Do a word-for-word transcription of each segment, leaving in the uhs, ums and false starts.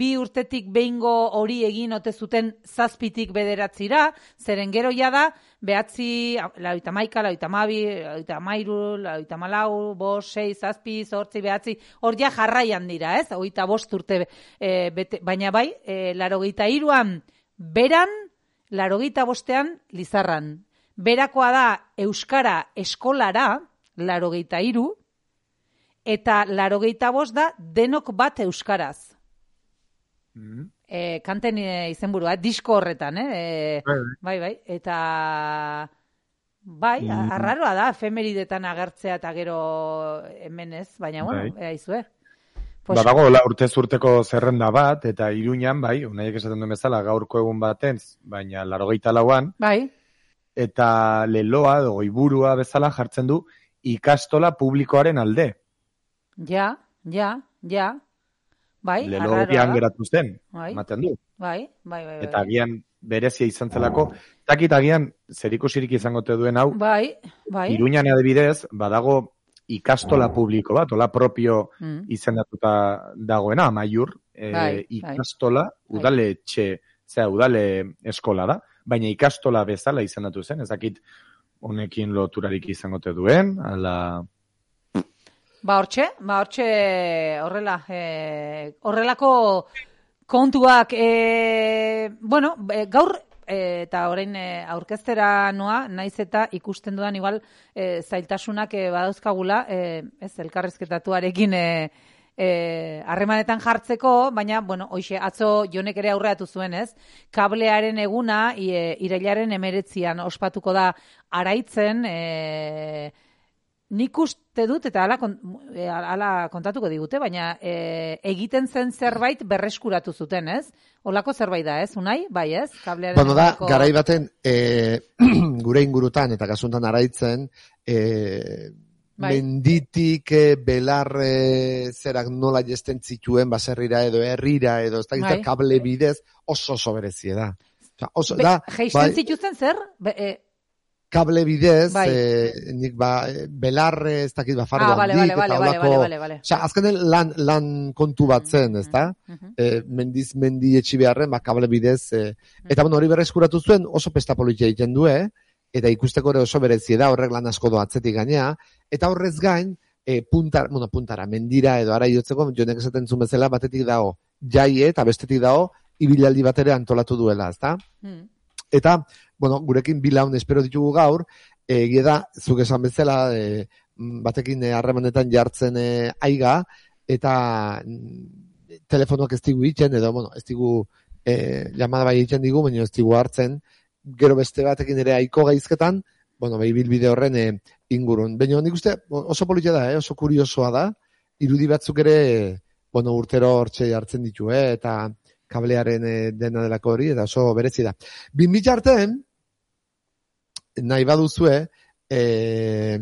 bi urtetik behingo hori egin ote zuten zazpitik bederatzira, zeren gero jada, behatzi, lauita maika, lauita mabi, lauita mairu, lauita malau, bos, sei, zazpi, zortzi, behatzi, hor ja jarraian dira, ez? Hogeita bost urte, e, bete, baina bai, e, larogeita iruan beran, larogeita bostean Lizarran. Berakoa da Euskara eskolara, larogeita iru, eta larogeita bost da denok bat euskaraz. Mm. E, kanten e, izenburua, disko horretan, eh? E, bai, bai. Eta bai, mm. arraroa da, efemeridetan agertzea eta gero hemen ez, baina bueno, bai. Eaizue. Pues... Badago, la urtez urteko zerrenda bat, eta Iruñan, bai, unaiek esaten duen bezala, gaurko egun batentz, baina larogeita lauan, bai. Eta leloa, goiburua bezala jartzen du ikastola publikoaren alde. Ja, ja, ja. Bai, lelogian geratu zen, bai. Ematen du. Bai, bai, bai. Eta agian berezia izan zelako, takit agian zerikusirik izango te duen hau, bai, bai. Iruñan adibidez, badago ikastola publiko bat, ola propio mm. izendatuta dagoena, amaiur, e, bai, ikastola, bai. Udale etxe, zera, udale eskola da, baina ikastola bezala izendatu zen, ezakit honekin loturarik izango te duen, ala... Ba hortxe, ba hortxe horrela, e, horrelako kontuak, e, bueno, e, gaur, e, eta orain e, aurkeztera noa, naiz eta ikusten dudan igual e, zailtasunak e, badauzkagula, e, ez, elkarrizketatuarekin e, e, harremanetan jartzeko, baina, bueno, hoxe, atzo Jonek ere aurreatu zuen, ez, kablearen eguna, e, irailaren emeretzian ospatuko da Araitzen, e, nik uste dut, eta ala, ala kontatuko digute, baina e, egiten zen zerbait berreskuratu zuten, ez? Olako zerbait da, ez? Unai? Bai, ez? Kablearen bueno, da, olako... garai baten e, gure ingurutan, eta kasuntan Araitzen, e, bai. menditik e, belarre zerak nola jesten zituen baserrira edo herrira edo, ez da bai. Kable bidez oso oso berezie da. Oso, Be, da geisten bai. Zituzten zer? Be, e, kable bidez, bai. eh, nik ba, belarre, ez dakit ba, fardo ah, vale, handik, vale, eta vale, olako, vale, vale, vale. Osa, azkenen lan, lan kontu bat zen, ez da? Uh -huh. eh, mendiz, mendi etxi beharren, ba, kable bidez, eh, eta bueno, hori berreskuratu zuen, oso pesta politia egiten du, eh? Eta ikusteko ere oso berezie da, horrek lan asko do atzetik gainea, eta horrez gain, eh, puntar, bueno, puntara, mendira edo ara iotzeko, Jonek esaten zuen bezala, batetik dago jaie, eta bestetik dago, ibilaldi bat ere antolatu duela, ez da? Hmm. Eta, bueno, gurekin bilaun espero ditugu gaur, egia da, zuk esan bezala, e, batekin harremanetan e, jartzen e, aiga, eta mm, telefonoak ez digu itzen, edo, bueno, ez digu e, llamada bai itzen digu, baina ez digu hartzen, gero beste batekin ere aiko gaizketan, bueno, bai bilbide horren e, ingurun. Baina nik uste oso politia da, eh? Oso kuriosoa da, irudi batzuk ere, bueno, urtero hortxe hartzen ditu, eh? Eta kablearen e, dena delako hori, eta oso berezi da. Bin bitxarten, nahi baduzue, e,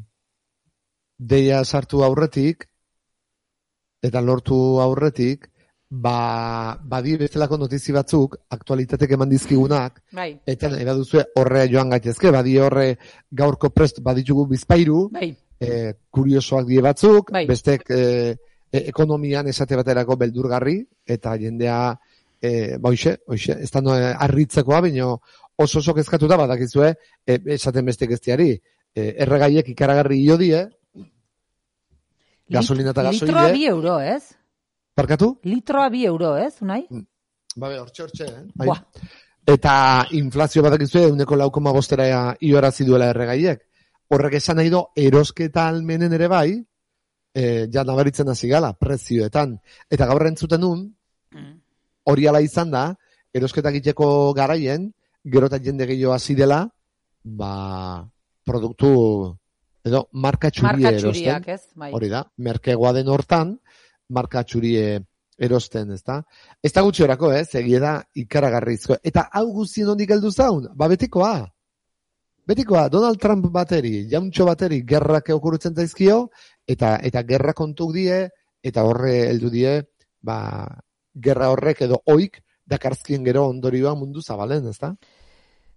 deia sartu aurretik, eta lortu aurretik, ba, badi bestelako notizi batzuk, aktualitatek eman dizkigunak, bai. Eta nahi baduzue horre joan gaitezke, badi horre gaurko prest baditugu bizpairu, bai. e, kuriosoak die batzuk, bai. bestek e, e, ekonomian esate baterako beldurgarri, eta jendea, e, ba hoxe, hoxe, ez da no, arritzekoa, baino, oso oso kezkatuta badakizue, e, esaten bestek eztiari, e, erregaiek ikaragarri io die, gasolina eta gasoile. Litroa bi euro, ez? Parkatu? Litroa bi euro, ez, unai? Ba, be, hortxe, hortxe, eh? Bai. Eta inflazio badakizue, euneko lau koma bostera ioarazi duela erregaiek. Horrek esan nahi do, erosketa almenen ere bai, e, ja nabaritzen hasi gala, prezioetan. Eta gaur entzuten nun, hori ala izan da, erosketa egiteko garaien, gero eta jende gehiago hasi dela, ba, produktu, edo, marka txurie erosten. Ez, bai. Hori da, merkegoa den hortan, marka txurie erosten, ez da? Ez da gutxi horako, ez, egie da ikaragarrizko. Eta hau guztien hondik heldu zaun, ba, betikoa. Betikoa, Donald Trump bateri, jauntxo bateri, gerrak okurutzen zaizkio, eta eta gerra kontuk die, eta horre heldu die, ba, gerra horrek edo oik, dakarzkien gero ondorioa mundu zabalen, ez da?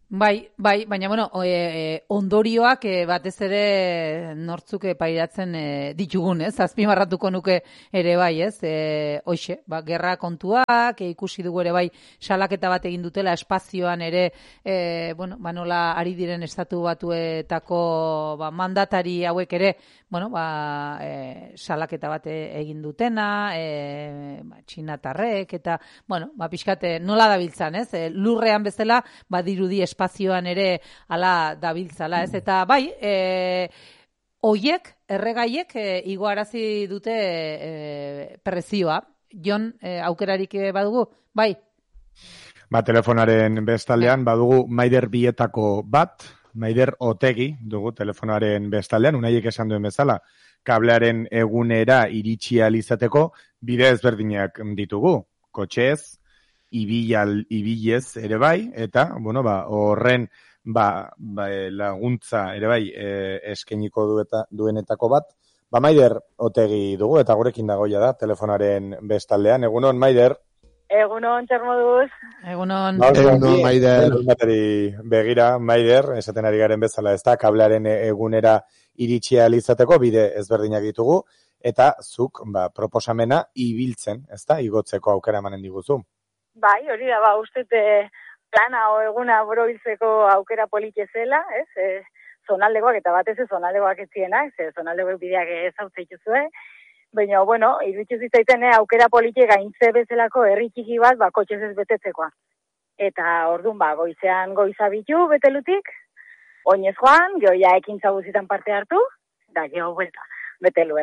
Bai, bai, baina bueno, e, e, ondorioak e, batez ere nortzuk pairatzen e, ditugun, ez? Azpimarratuko nuke ere bai, ez? E, hoxe, ba, gerra kontuak, e, ikusi dugu ere bai salaketa bat egin dutela espazioan ere, e, bueno, ba nola ari diren estatu batuetako ba, mandatari hauek ere, bueno, ba, e, salaketa bat egin dutena, e, ba, txinatarrek, eta, bueno, ba, pixkate, nola dabiltzan, ez? E, lurrean bezala, ba, dirudi espazioan ere ala dabiltzala, ez? Eta bai, e, oiek, erregaiek, e, igoarazi dute e, prezioa. Jon, e, aukerarik badugu? Bai? Ba, telefonaren bestaldean, badugu Maider bietako bat, Maider Otegi dugu telefonaren bestaldean, unaiek esan duen bezala, kablearen egunera iritsi ahal izateko bide ezberdinak ditugu, kotxez, ibilal, ibilez ere bai, eta, bueno, ba, horren ba, ba, laguntza ere bai e, eskeniko dueta, duenetako bat. Ba, Maider Otegi dugu, eta gurekin dagoia da, telefonaren bestaldean. Egunon, Maider? Egunon, zer moduz? Egunon. Egunon, Maider. Begira, Maider, esaten ari garen bezala, ez da, kablearen egunera iritsi ahal izateko bide ezberdinak ditugu, eta zuk, ba, proposamena ibiltzen, ez da, igotzeko aukera emanen diguzu. Bai, hori da, ba, uste plana o eguna borobiltzeko aukera politxe zela, ez? E, zonaldegoak eta batez ez zonaldegoak ez zienak, ze zonaldegoak bideak ez hau zeituzue. Baina, bueno, iruditzu zitzaiten aukera politxe gaintze bezalako herri txiki bat, ba, kotxez ez betetzekoa. Eta orduan, ba, goizean goiza bitu betelutik, oinez joan, joia ekintza guzitan parte hartu, da geho buelta, betelue.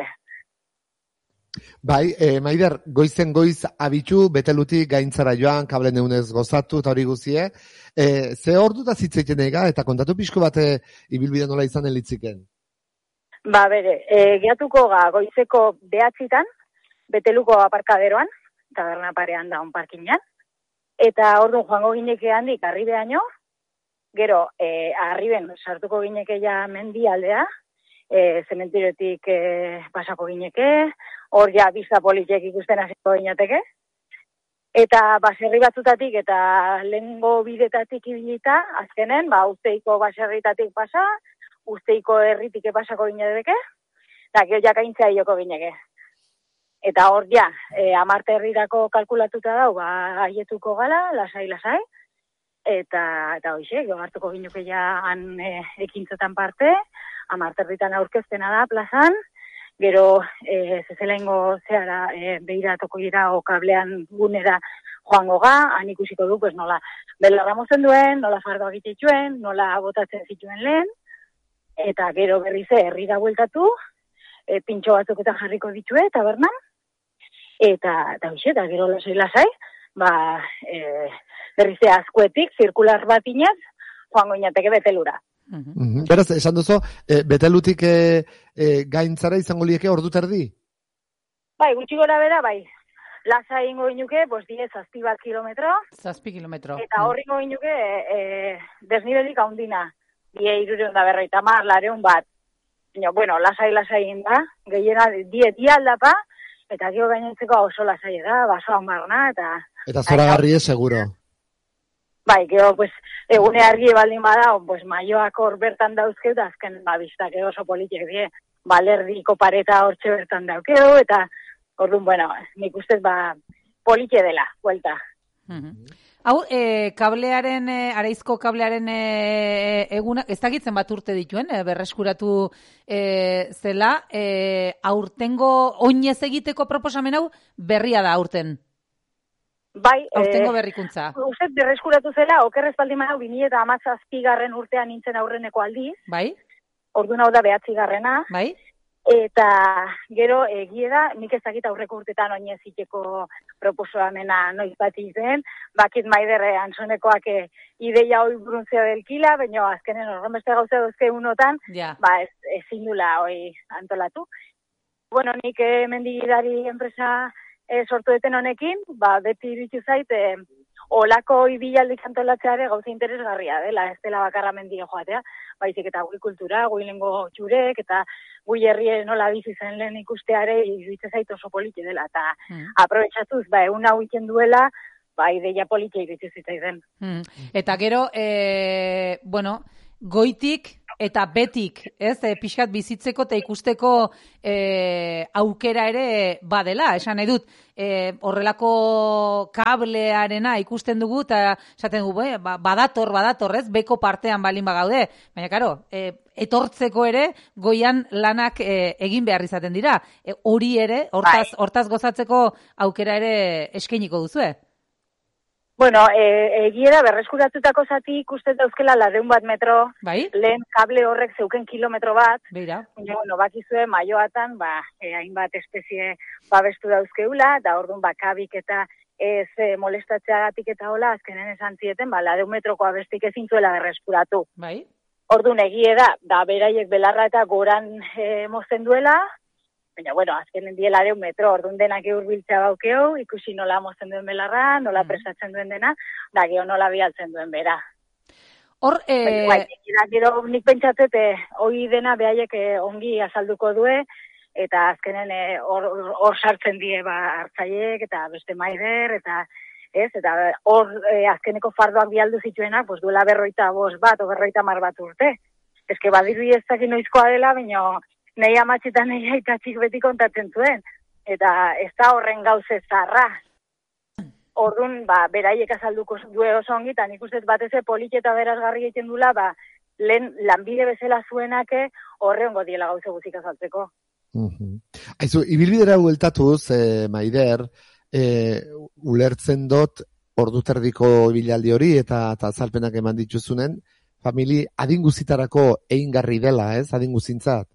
Bai, e, Maider, goizen goiz abitu, betelutik gaintzara joan, kable neunez gozatu, eta hori guzie. E, ze orduta zitzeiten ega, eta kontatu pixko bate ibilbide nola izan elitziken? Ba, bere, e, geatuko ga goizeko behatzitan, beteluko aparkaderoan, taberna parean da un parkinan, eta orduan joango gineke handik arribeaino, gero, e, arriben sartuko gineke ja mendi aldea, e, zementiretik e, pasako gineke, hor ja bizta politek ikusten hasiko ginateke, eta baserri batzutatik eta lehengo bidetatik ibilita, azkenen, ba, usteiko baserritatik pasa, usteiko herritik pasako ginateke, eta gero jakaintzea joko gineke. Eta hor ja, e, amarte herrirako kalkulatuta dau, ba, aietuko gala, lasai-lasai, eta, eta hoxe, gero hartuko ginuke ja han e, ekintzetan parte, amarte herritan aurkezpena da plazan, gero e, zezelaingo zehara e, behiratoko gira o kablean gunera joango ga, han ikusiko du, pues nola belarra mozen duen, nola fardoa gitetxuen, nola botatzen zituen lehen, eta gero berrize herrira bueltatu, e, pintxo batzuk eta jarriko ditue, tabernan, eta, eta hoxe, eta gero lasai-lasai, ba, e, berrize azkuetik, zirkular bat inaz, joango inateke betelura. Uh-huh. Beraz, esan duzu, e, betelutik e, e, gaintzara izango lieke ordu terdi? Bai, gutxi gora bera, bai. Lasa ingo inuke, pues diez, zazpi bat kilometro. Zazpi kilometro. Eta horri ingo inuke, e, e, desnibelik haundina. Die irureun da berreita mar, lareun bat. Ino, bueno, lasai-lasai da, gehiena, die dialdapa, eta gero gainentzeko oso lasai da, basoan barna, eta... Eta zoragarri ez, seguro. Bai, gero, pues, egune argi baldin bada, pues, maioak hor bertan dauzkeu, da azken, ba, biztak oso politek die, balerdiko pareta hortxe bertan daukeu, eta, orduan, bueno, nik ustez, ba, polite dela, buelta. Uh-huh. Hau, e, kablearen, e, Araizko kablearen e, eguna, ez dakitzen bat urte dituen, e, berreskuratu e, zela, e, aurtengo oinez egiteko proposamen hau berria da aurten. Bai, aurtengo berrikuntza. Eh, Uzet berreskuratu zela, okerrez baldin bada, bi mila hamazazpigarren urtean nintzen aurreneko aldiz. Bai. Orduan hau da behatzigarrena. Bai. Eta gero egie da, nik ez dakit aurreko urtetan oinez iteko proposamena noiz bat izen, bakit Maiderre antzonekoak e, ideia hoi bruntzea delkila, baina azkenen horren beste gauza dozke unotan, ja. ba ez, ezin dula hoi antolatu. Bueno, nik e, mendigidari enpresa e, sortu deten honekin, ba beti iritu zait, e, olako ibilaldik antolatzeare gauza interesgarria dela, ez dela bakarra mendio joatea, baizik eta gui kultura, gui lengo txurek, eta gui herrie nola bizi zen lehen ikusteare, iruditzen zait oso polite dela, eta mm. aprobetsatuz, ba, egun hau iten duela, bai, deia politia iritsi zitzaizen. Hmm. Eta gero, e, bueno, goitik eta betik, ez, e, pixkat bizitzeko eta ikusteko e, aukera ere badela, esan nahi dut, e, horrelako kablearena ikusten dugu, eta esaten dugu, eh, badator, badator, ez, beko partean balin bagaude, baina, karo, e, etortzeko ere, goian lanak e, egin behar izaten dira, e, hori ere, hortaz, hortaz gozatzeko aukera ere eskainiko duzu, eh? Bueno, e, egiera berreskuratutako zati ikusten dauzkela ladeun bat metro, bai? Lehen kable horrek zeuken kilometro bat, Beira. Bueno, bakizue maioatan, ba, e, hainbat espezie babestu dauzkeula, da orduan bakabik eta ez e, molestatzeagatik eta hola, azkenen esan zieten, ba, ladeun metroko abestik ezin zuela berreskuratu. Bai? Orduan egie da, da beraiek belarra eta goran e, mozten duela, baina, bueno, azkenen diela deun metro, orduan denak eurbiltzea baukeu, ikusi nola mozten duen belarra, nola presatzen duen dena, da geho nola bialtzen duen bera. Hor, e... Bai, bai, gero nik pentsatzete, hoi dena behaiek eh, ongi azalduko due, eta azkenen hor eh, sartzen die ba, hartzaiek, eta beste maider, eta ez, eta hor eh, azkeneko fardoak bialdu zituenak, pues, duela berroita bos bat, o berroita mar bat urte. Ez que badirri ez dakin noizkoa dela, baina nahi amatxetan nahi aitatxik beti kontatzen zuen. Eta ez da horren gauze zarra. Orduan, ba, beraiek azalduko due oso ongi, eta nik ustez batez polit eta berazgarri egiten dula, ba, lehen lanbide bezala zuenake horrengo diela gauze guzik azaltzeko. Uh-huh. Aizu, ibilbidera hueltatuz, eh, Maider, eh, ulertzen dut orduterdiko ibilaldi hori eta, eta azalpenak eman dituzunen, famili adinguzitarako eingarri dela, ez, adinguzintzat?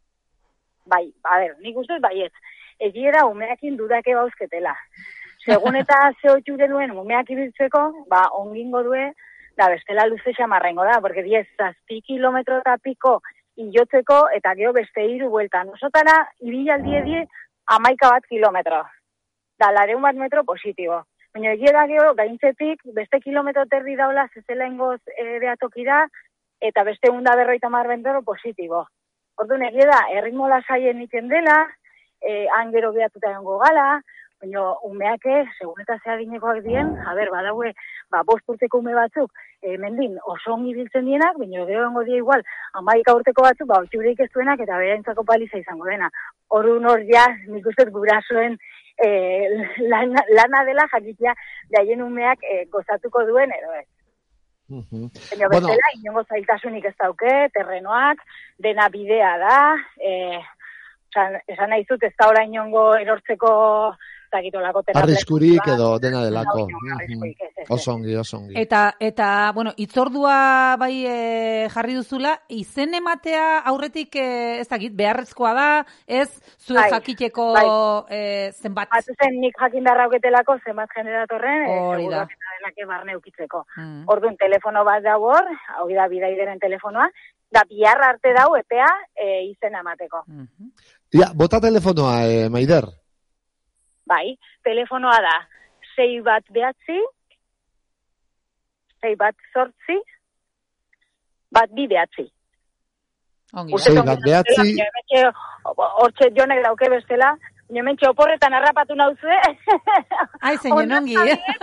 Bai, a ber, nik ustez baiet, egiera umeakin dudake bauzketela. Segun eta zehotu denuen umeak ibiltzeko, ba, ongingo due, da bestela luze xamarrengo da, porque diez zazpi kilometro eta piko iotzeko, eta geho beste hiru bueltan. Nosotara, ibilaldi edie, amaika bat kilometro. Da, lareun bat metro positibo. Baina egiera geho, gaintzetik, beste kilometro terdi daula, zezela ingoz e, beatokira, eta beste unda berroita marbentero positibo. Orduan egia da, erritmo lasaien iten dela, eh, angero behatuta egongo gala, baina umeake, segun eta zehaginekoak dien, a ber, badaue, ba, bost urteko ume batzuk, eh, mendin oso ongi biltzen dienak, baina gero egongo die igual, amaika urteko batzuk, ba, otxureik ez duenak, eta beraintzako paliza izango dena. Orduan hor ja, nik ustez gurasoen eh, lana, lana dela jakitea, daien umeak eh, gozatuko duen, edo ez. Uh-huh. Baina bestela, bueno, inongo zailtasunik ez dauke, terrenoak, dena bidea da, eh, osan, esan nahi zut ez da ora inongo erortzeko zakitolako terapia. Arriskurik edo dena delako. Osongi, osongi. Eta, eta, bueno, itzordua bai e, jarri duzula, izen ematea aurretik e, ez dakit, beharrezkoa da, ez zuen bai, jakiteko bai. E, zenbat? Batuzen nik jakin darrauketelako zenbat generatorren, e, seguruak eta delake barne ukitzeko. Mm. Orduan, telefono bat dago hor, hau da bidaideren telefonoa, da biharra arte dau epea e, izen emateko. Mm-hmm. Ja, bota telefonoa, e, Maider. Bai, telefonoa da sei bat behatzi, sei bat zortzi, bat bi behatzi. Sei bat behatzi. Hortxe jonek dauke bestela, hementxe oporretan harrapatu nauzue. Ai, zein ongi.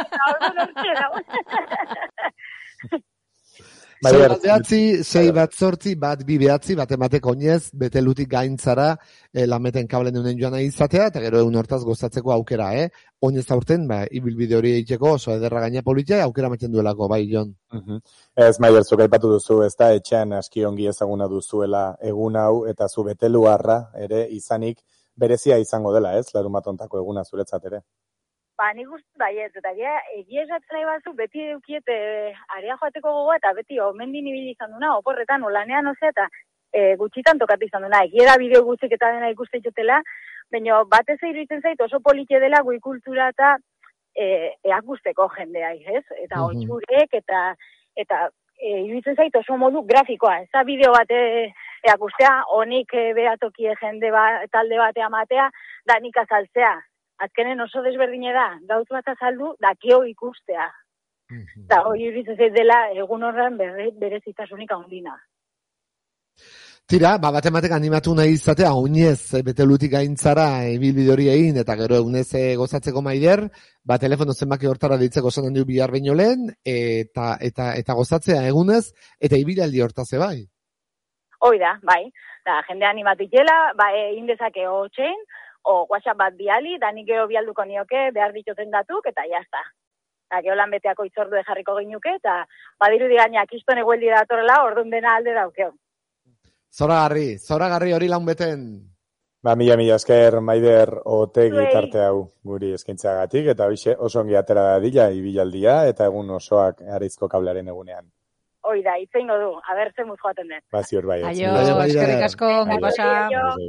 Sei bat behatzi, sei bat zortzi, bat bi behatzi, bat emateko oinez, betelutik gaintzara eh, lameten kablen dunen joan nahi izatea, eta gero egun hortaz gozatzeko aukera, eh? Oinez aurten, ba, ibilbide hori egiteko oso ederra gaina politia, aukera maten duelako, bai, Jon. Uh-huh. Ez, Maider, zuk aipatu duzu, ez da, etxean aski ongi ezaguna duzuela egun hau, eta zu beteluarra ere izanik berezia izango dela, ez? Larun bat ontako eguna zuretzat ere. Ba, nik uste baiet, eta egia esatzen nahi batzu, beti eukiet e, area joateko gogoa, eta beti omendin ibili izan duna, oporretan, olanean ozea, eta e, gutxitan tokatu izan duna. Egia da bideo gutxik eta dena ikuste jotela, baina batez iruditzen zait oso politie dela gui kultura eta e, eakusteko jendea, ez? Eta mm-hmm. Oitxurek, eta, eta e, iruditzen zait oso modu grafikoa, ez da bideo bat eakustea, honik e, behatokie jende ba, talde batea matea, da nik azaltzea. Azkenen oso desberdine da, gauz bat azaldu, dakio ikustea. Mm-hmm. Da, hori iruditzen dela egun horren berezitasunik handina. Tira, ba, batematek animatu nahi izatea, oinez, betelutik gaintzara, ibilbide hori egin, eta gero egunez gozatzeko Maider, ba, telefono zenbaki hortara ditzeko zonan du bihar baino lehen, eta, eta, eta gozatzea egunez, eta ibilaldi hortaz bai. Hoi da, bai. Da, jende animatu itela, ba, egin dezake hotxein, o WhatsApp bat biali, da nik gero bialduko nioke, behar dituten datuk, eta jazta. Eta gero lan beteako itzordu jarriko ginuke, eta badiru digainak izton egueldi datorela, orduan dena alde daukeo. Zoragarri, zoragarri hori lan beten. Ba, mila, mila esker, Maider, otegi tarte hau guri eskaintzagatik, eta bixe, oso ongi atera da dila, ibilaldia, eta egun osoak Areizko kablearen egunean. Hoi da, itzeingo du, abertzen muz joaten den. Ba, ziur bai. Aio, eskerrik asko, ongi pasa.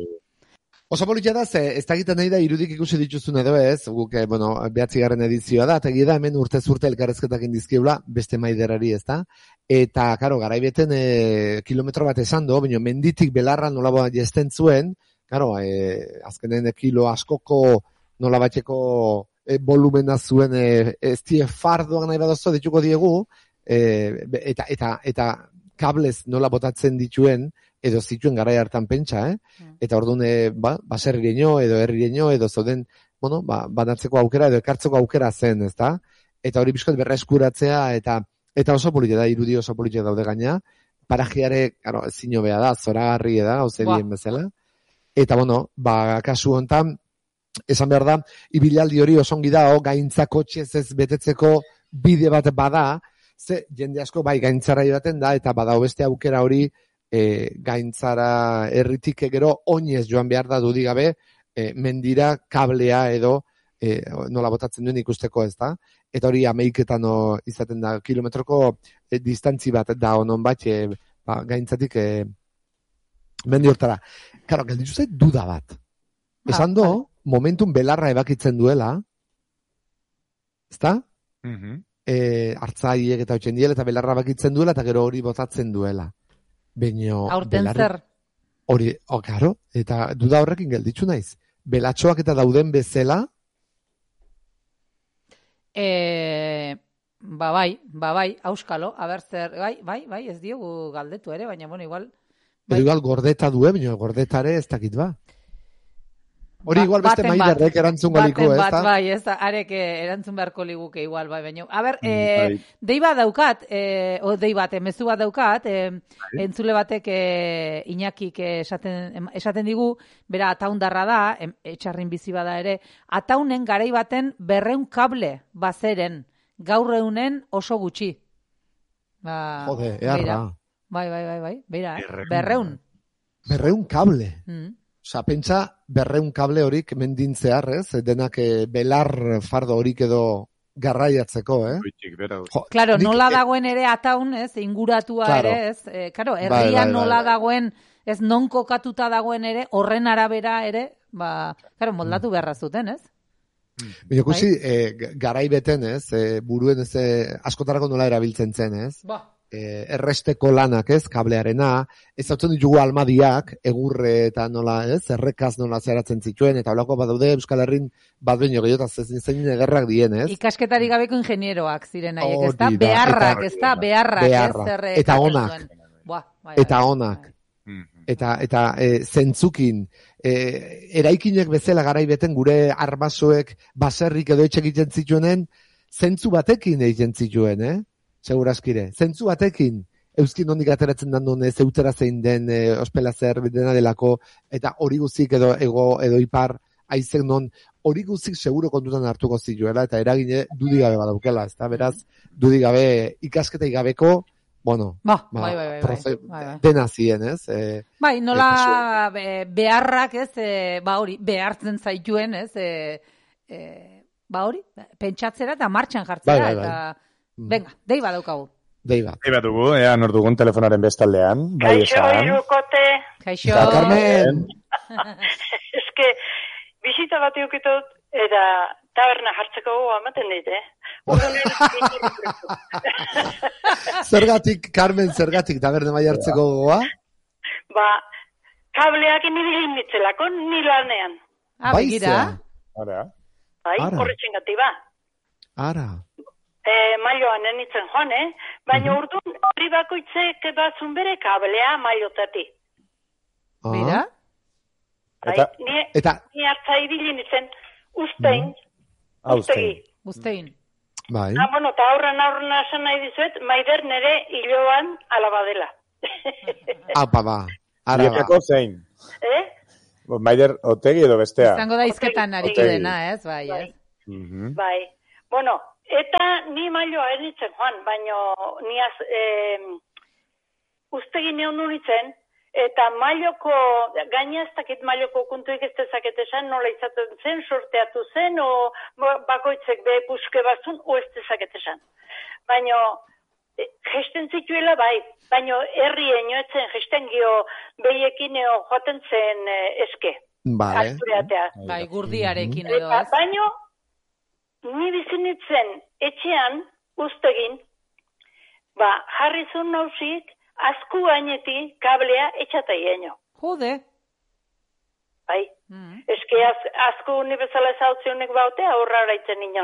Oso politia da, ze, ez da egiten nahi da irudik ikusi dituzun edo ez, guk, eh, bueno, behatzigarren edizioa da, eta da hemen urtez urte elkarrezketak indizkiula, beste Maiderari, ez da? Eta, karo, garaibeten eh, kilometro bat esan do, baina menditik belarra nola bat jesten zuen, karo, eh, azkenen kilo askoko nola batxeko eh, volumena zuen, eh, ez die fardoak nahi badozo, dituko diegu, eh, eta, eta, eta kablez nola botatzen dituen, edo zituen garai hartan pentsa, eh? Mm. Eta orduan, e, ba, baserrireño, edo herrireño, edo zoden, bueno, ba, banatzeko aukera, edo ekartzeko aukera zen, ezta? Eta hori bizkot berra eskuratzea, eta eta oso politia da, irudi oso politia daude gaina, parajiare, claro, zino bea da, zoragarri da, hauze bien bezala. Eta, bueno, ba, kasu hontan, esan behar da, ibilaldi hori osongi da, o, gaintza kotxez ez betetzeko bide bat bada, ze jende asko bai gaintzara joaten da, eta bada beste aukera hori, E, gaintzara herritik gero oinez joan behar da dudik gabe e, mendira kablea edo e, nola botatzen duen ikusteko ez da. Eta hori ameiketan izaten da kilometroko e, distantzi bat da honon bat e, ba, gaintzatik e, mendi hortara. Karo, gelditu zait duda bat. Esan do, momentun belarra ebakitzen duela, ez da? Mm-hmm. E, hartzaiek eta hotxen diel eta belarra ebakitzen duela eta gero hori botatzen duela. Beño, aurten zer. Hori, oh, claro, eta duda horrekin gelditzu naiz. Belatxoak eta dauden bezala? E, ba bai, ba bai, auskalo, aber zer, bai, bai, bai, ez diogu galdetu ere, baina bueno, igual. Bai. Edo igual gordeta due, baina gordetare ez dakit ba. Hori ba, igual beste Maiderrek erantzun galiko, ez da? Bat, bai, ez da, arek erantzun beharko liguke igual, bai, baina. A ber, mm, e, dei bat daukat, e, o dei bat, emezu bat daukat, e, entzule batek e, Iñakik esaten, esaten digu, bera ataundarra da, em, etxarrin bizi bada ere, ataunen garai baten berreun kable bazeren, gaur eunen oso gutxi. Ba, Jode, earra. Bai, bai, bai, bai, beira, eh? berreun. Berreun kable. Mm. Osa, pentsa berreun kable horik mendintzear, ez? Denak e, belar fardo horik edo garraiatzeko, eh? Jo, claro, nik, nola dagoen ere ataun, ez? Inguratua claro. ere, ez? E, claro, herrian bai, bai, nola bai, bai. dagoen, ez non kokatuta dagoen ere, horren arabera ere, ba, claro, moldatu beharra zuten, ez? Baina ikusi, bai? e, garai beten, ez? E, buruen ez, e, askotarako nola erabiltzen zen, ez? Ba. E, erresteko lanak, ez, kablearena, ez hautzen ditugu almadiak, egurre eta nola, ez, errekaz nola zeratzen zituen, eta holako badaude Euskal Herrin bat baino gehiotaz ez zein ederrak dien, ez? Ikasketari gabeko ingenieroak ziren haiek, ez da? Beharrak, ez da? Beharrak, beharra. ez? Eta onak. Boa, bai, eta bai, onak. Bai. Eta, eta e, zentzukin, e, eraikinek bezala garai beten gure armasoek baserrik edo etxe egiten zituenen, zentzu batekin egiten zituen, eh? Segurazkire. Zentzu batekin, euskin hondik ateratzen dan duen, zeutera zein den, e, ospela zer dena delako, eta hori guzik edo ego edo ipar, aizen non, hori guzik seguro kontutan hartuko zituela, eta eragine dudigabe badaukela, ez da? Beraz, dudigabe ikasketa igabeko, bueno, ba, bai, bai, bai, profe, bai, bai. dena zien, ez? E, bai, nola be, beharrak, ez, e, ba hori, behartzen zaituen, ez, e, e, ba hori, pentsatzera eta martxan jartzera, bai, bai, bai. eta... Venga, dei bat daukagu. Dei bat. Dei bat dugu, ea nor dugun telefonaren bestaldean. Kaixo, irukote. Kaixo. Carmen. Ez que, bizita bat eukitut, eta taberna jartzeko gogo amaten dit, eh? Zergatik, Carmen, zergatik taberna bai hartzeko gogoa? Ba, kableak nire nitzelako nilanean. Ah, begira. Ara. Bai, horretzen gati ba. Ara. E, maioan enitzen joan, eh? Baina uh-huh. Urduan hori bakoitzek batzun bere kablea mailotati. Mira? Eta? Ni, eta... ni hartza ibili nintzen, ustein, mm. ustegi. Ustein. Bai. Ah, bueno, eta aurren aurren esan nahi dizuet, maider nere hiloan alabadela. Apa, ba. Bietako zein. Eh? Maider otegi edo bestea. Izango da izketan aritu dena, ez? Bai, bai. ez? Mm-hmm. Bai. Bueno, eta ni mailloa enitzen, Juan, baino ni az, eh, ustegi neon nunitzen, eta mailoko, gaina ez dakit mailoko kuntuik ez dezaket esan, nola izaten zen, sorteatu zen, o bakoitzek be puske batzun, o ez dezaket esan. Baino, gesten zituela bai, baino herri enoetzen gesten gio behiekin eo joaten zen eh, eske. Vale. Bai, gurdiarekin edo ez. Baino, ni bizinitzen etxean, ustegin, ba, jarri zuen nausik, azku gaineti kablea etxatai eno. Jode. Bai. Mm. Eske az, azku universala ezautzionek baute, aurra horaitzen inor.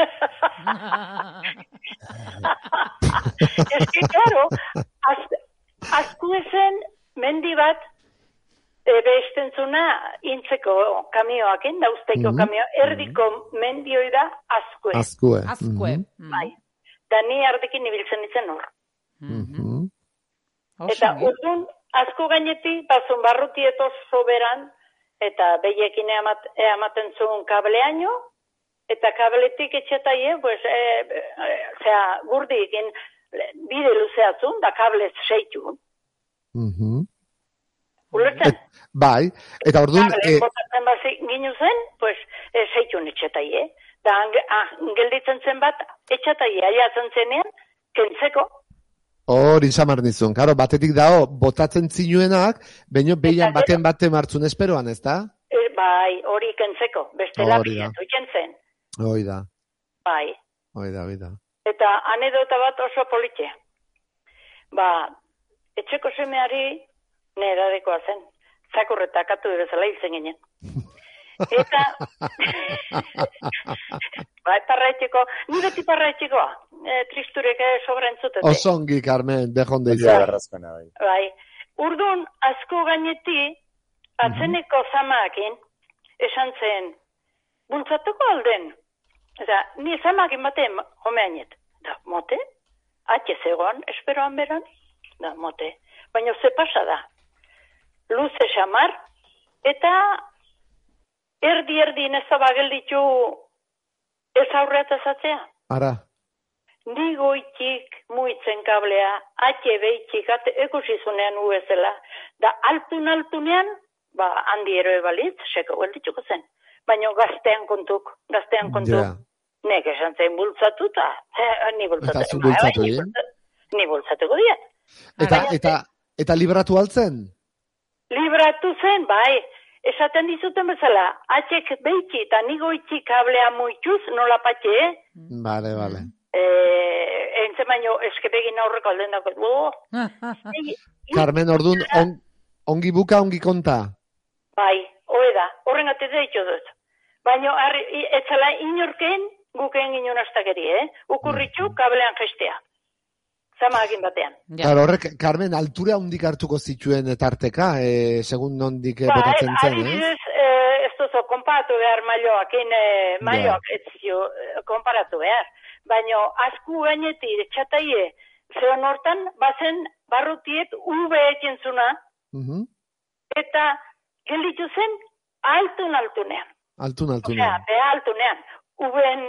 Eske, claro, az, azku ezen mendi bat, e, bestentzuna intzeko kamioaken, da usteko mm-hmm. kamio, erdiko mendioi da azkue. Azkue. Azkue. Mm-hmm. Bai. Da ni ardekin ibiltzen itzen hor. Mm-hmm. Eta urtun, azku gainetik, bazun barruti eto soberan, eta behiekin eamaten zuen kableaino, eta kabletik etxetaie, pues, e, e, zera, gurdikin bide luzeatzun, da kablez seitu. Mhm. Ulertzen? Bai, eta orduan... Kable, botatzen bazi ginu zen, pues, e, seitun etxetaie. Da, ah, gelditzen zen bat, etxetaie, aiatzen zenean, kentzeko. Hori samar nizun, karo, batetik dao, botatzen zinuenak, baino behian baten baten martzun esperoan, ez da? E, bai, hori kentzeko, bestela bilatu zen. Hoi da. Bai. Hoi da, hoi da. Eta anedota bat oso politxe. Ba, etxeko semeari neradekoa zen. Zakurreta katu bezala hiltzen ginen. Eta, ba, parraitxeko, ni beti parraitxekoa, e, tristurek sobra entzutete. Osongi, Carmen, bejonde izan. Bai, urdun, asko gaineti, atzeneko zamakin, esan zen, bultzatuko alden. Eta, ni zamakin batean, homeanet. Da, mote? Atxe zegoan, esperoan beran? Da, mote. Baina ze pasa da. Luze xamar, eta erdi-erdi nezaba gelditu ez aurreat ezatzea. Ara. Nigo itxik muitzen kablea, atxe behitxik, ekusizunean uezela. Da, altun-altunean, ba, handi eroe balitz, seko geldituko zen. Baina gaztean kontuk, gaztean kontuk. Yeah. Nek esan zen bultzatu, eta ni bultzatu. Eta zu bultzatu, eh? Ni bultzatuko diat. Eta, eta, eta libratu altzen? Libratu zen, bai. Esaten dizuten bezala, atxek behitxi eta nigo itxi kablea muituz, nola patxe, eh? Bale, bale. Eh, entzen baino, eskepegin aurreko alden dago. Oh. Carmen, orduan, on, ongi buka, ongi konta? Bai, hoe da, horren atete ditu dut. Baina, etzala inorken, gukeen ginen astakeri, eh? Ukurritxu, kablean gestea. Zama egin batean. Claro, horrek, Carmen, altura hondik hartuko zituen tarteka, eh, segun nondik ba, botatzen zen, eh? Adibidez, eh, ez duzu, konparatu behar mailoak, eh, mailoak ez zio, konparatu behar. Baina, asku gaineti, txataie, zeon hortan, bazen barrutiet ube ekin zuna, uh-huh. eta gelditu zen, altun-altunean. Altun-altunean. Osea, beha altunean. Uben,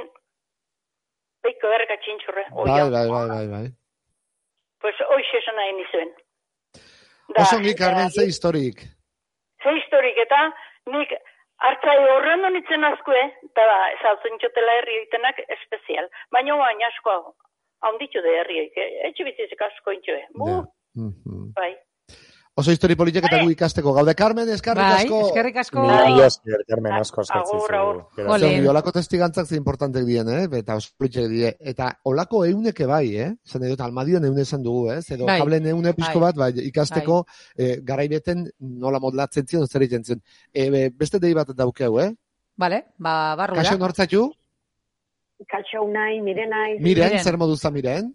beiko erreka txintxurre. Bai, bai, bai, bai, bai. Pues hoxe esan nahi nizuen. Oso nik, Carmen, ze historik? Ze historik, eta nik hartzai horren honitzen askue, eta ba, ez hau zentxotela herri oitenak espezial. Baina baina asko haunditu de herri oik, etxe bizizik asko intxue. Bu, yeah. mm-hmm. Bai. Oso histori politik eta gu ikasteko. Gaude, Carmen, eskerrik asko. Bai, eskerrik asko. Bai, esker, Carmen, asko askatzi zu. Zer, olako testigantzak ze importantek dien, eh? Eta oso politik dien. Eta olako euneke bai, eh? Zer nahi dut, almadion eune esan dugu, eh? Zer, bai. Kablen eune pixko bai. bat, bai, ikasteko bai. eh, garaibeten nola modlatzen zion, zer egiten zion. E, beste dei bat daukeu, eh? Bale, ba, barru da. Kaixo nortzatu? Kaixo unai, miren naiz. Miren, zer moduza miren?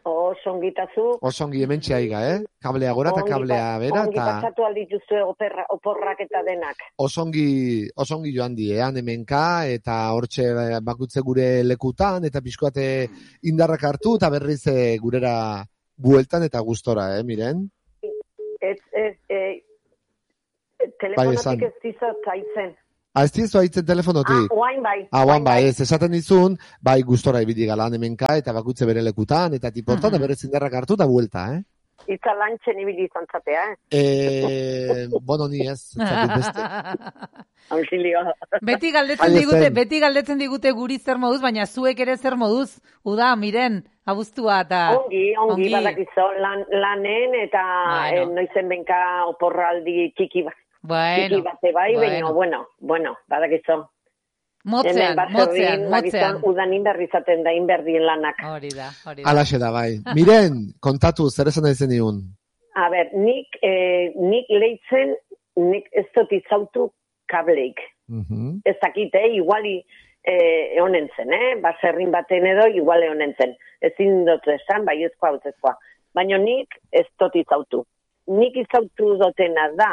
Oso ongitazu. Oso ongi hemen txaiga, eh? Kablea gora eta kablea bera. Ongi pasatu aldituzue oporrak eta denak. Oso ongi, oso ongi joan di, ean hemenka, eta hortxe bakutze gure lekutan, eta pixkoate indarrak hartu, eta berriz gurera bueltan eta gustora, eh, miren? Ez, ez, ez, telefonatik ez dizot zaitzen. Ah, ez dizu haitzen telefonotik? Ah, oain bai. Ah, oain bai, ez esaten dizun, bai gustora ibili galan hemenka, eta bakutze bere lekutan, eta tiportan, eta berrez indarrak hartu, eta buelta, eh? Itza lantxen ibili izan zatea, eh? Eh, bueno, ni ez, zatik beste. Auxilio. Beti galdetzen digute, beti galdetzen digute guri zer moduz, baina zuek ere zer moduz, uda, miren, abuztua eta... Ongi, ongi, ongi. Badakizo, lan, lanen, eta bueno. eh, noizen benka oporraldi txiki bat. Bueno, txiki bate bai, bueno. Baina, bueno, bueno, badakizo. Motzean, motzean, motzean. Udan inberrizaten da inberdien lanak. Hori da, hori da. Alaxe da, bai. Miren, kontatu, zer esan naizen niun? A ber, nik, eh, nik leitzen, nik ez dut izautu kableik. Uh-huh. Ez dakite, eh, iguali eh, eonen zen, eh? Baserrin baten edo, igual eonen zen. Ezin dut esan, bai ezkoa, ezkoa. Baina nik ez dut izautu. Nik izautu dotena da,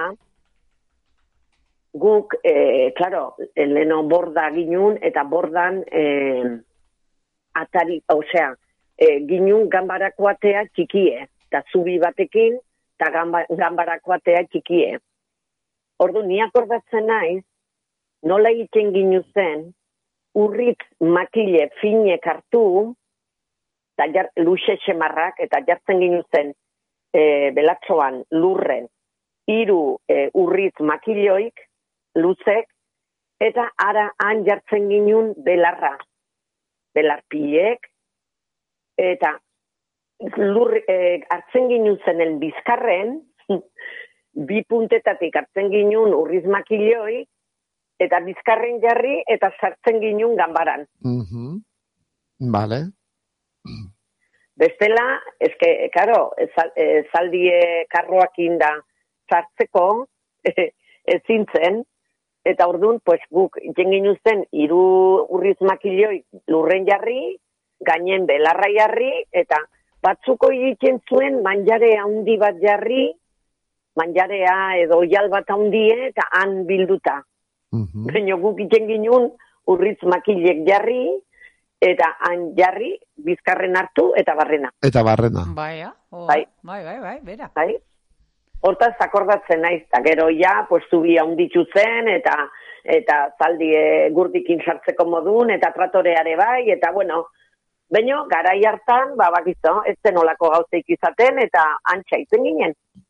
guk, eh, claro, leno borda ginun, eta bordan eh, atari, osea, eh, ginun gambarakoatea txikie, eta zubi batekin, eta gambarakoatea txikie. Ordu, ni akordatzen naiz, nola egiten ginu zen, urrit makile finek hartu, eta jar, luxe xemarrak, eta jartzen ginu zen, eh, belatzoan, lurren, hiru eh, urrit makilioik, luzek, eta ara han jartzen ginun belarra, belarpiek, eta lur, eh, hartzen ginun zenen bizkarren, bi puntetatik hartzen ginun urriz makilioi, eta bizkarren jarri, eta sartzen ginun ganbaran. Uh-huh. Vale. Bestela, eske, karo, zaldie karroakin da sartzeko, ezin zen, eta orduan, pues, guk jengin zen hiru urriz makilioi lurren jarri, gainen belarra jarri, eta batzuko egiten zuen manjare handi bat jarri, manjarea edo oial bat handie, eta han bilduta. Uh-huh. Baina guk jengin urriz makilek jarri, eta han jarri, bizkarren hartu, eta barrena. Eta barrena. Bai, oh, bai, bai, bai, bai, bera. Bai. Hortaz akordatzen naiz, eta gero ja, pues, zubi haunditzu zen, eta eta zaldi e, gurdikin sartzeko modun, eta tratoreare bai, eta bueno, baino, garai hartan, ba, bakizo, ez zen olako gauzeik izaten, eta antxa izen ginen.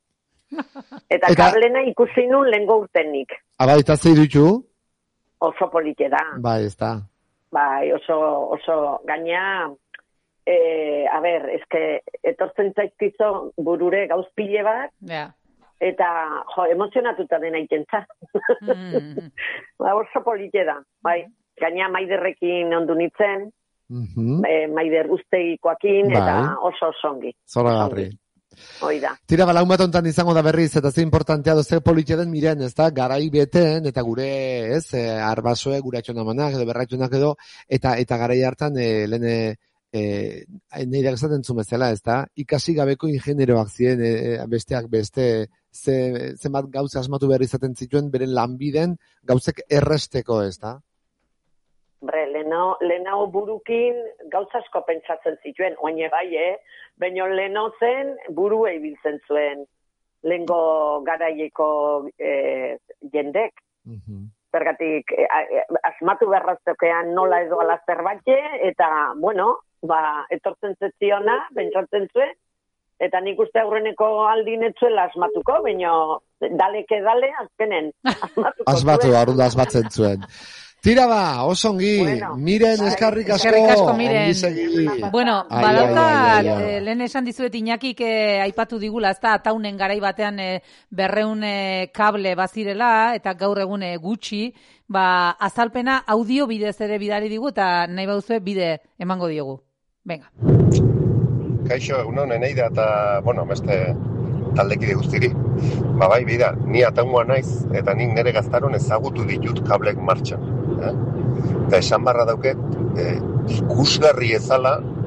Eta, eta... kablena ikusi nun lehengo urtenik. Aba, eta zei dutu? Oso polite da. Bai, ez da. Bai, oso, oso gaina, e, a ber, eske, etortzen zaizkizo burure gauzpile bat, yeah. Eta, jo, emozionatuta dena itentza. Mm. Ba, oso polite da, bai. Gaina maiderrekin ondu nitzen, mm-hmm. e, maider usteikoakin, bai. Eta oso osongi. Zora garri. Hoi da. Tira, bala, un bat ontan izango da berriz, eta ze importantea doze polite den miren, ez da, garai beten, eta gure, ez, e, arbasoe, gure atxonamanak, edo berratxonak edo, eta eta garai hartan, e, lehene, e, nire esaten zumezela, ez da, ikasi gabeko ingenieroak ziren, e, besteak beste, ze, zenbat gauza asmatu behar izaten zituen, beren lanbiden gauzek erresteko, ez da? Bre, lehenao burukin gauzasko pentsatzen zituen, oine bai, eh? Baina leheno zen buru ibiltzen zuen lehengo garaieko eh, jendek. Uh-huh. Zergatik, eh, asmatu beharraztekean nola edo alazter batxe, eta, bueno, ba, etortzen zetziona, pentsatzen zuen, eta nik uste aurreneko aldin etzuela asmatuko, baina daleke dale, azkenen asmatuko. Asmatu, arun da asmatzen zuen. Tira ba, osongi, bueno, miren eskarrik asko. Eskarrik asko, miren. Bueno, badaukat, eh, lehen esan dizuet Iñakik eh, aipatu digula, ez da, ataunen garai batean eh, berreun eh, kable bazirela, eta gaur egun eh, gutxi, ba, azalpena audio bidez ere bidari digu, eta nahi bauzue bide emango diogu. Venga. Kaixo, egunon, eneida eta, bueno, beste taldekide guztiri. Ba bai, bida, ni ataungoa naiz, eta nik nire gaztaron ezagutu ditut kablek martxan. Eh? Eta esan barra dauket, eh, ikusgarri ezala,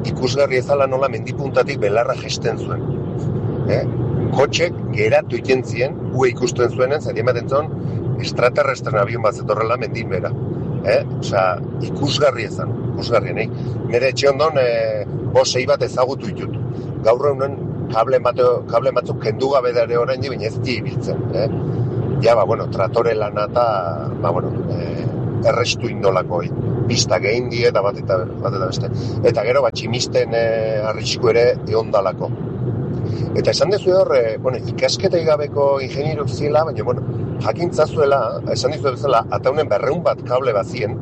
ikusgarri ezala nola mendipuntatik belarra gesten zuen. Eh? Kotxek geratu ikentzien, ue ikusten zuenen, zari ematen zuen, extraterrestren abion bat zetorrela mendin bera. Eh? Osa, ikusgarri ezan, ikusgarri, nahi. Nire etxe ondon, e, bosei bat ezagutu ditut. Gaur egunen, kable, batu, kable batzuk kendu gabe dare orain di, baina ez di ibiltzen. Eh? Ja, ba, bueno, tratore lana eta, ba, bueno, e, errestu indolako, pista gehin die eta bat eta, bat eta beste. Eta gero, bat, tximisten e, arrisku ere eondalako. Eta esan dezu hor, e, bueno, ikasketai gabeko ingenierok ziela, baina, bueno, jakintzazuela, esan dizu bezala, ataunen berreun bat kable bazien,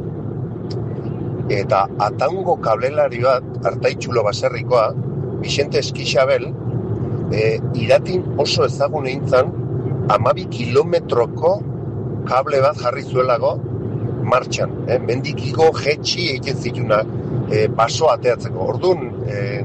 eta ataungo kablelari bat, Artaitxulo baserrikoa, Vicente Eskixabel, e, iratin oso ezagun eintzan, amabi kilometroko kable bat jarri zuelago martxan. Eh? Mendikiko jetxi egiten zitunak e, baso ateatzeko. Orduan, e,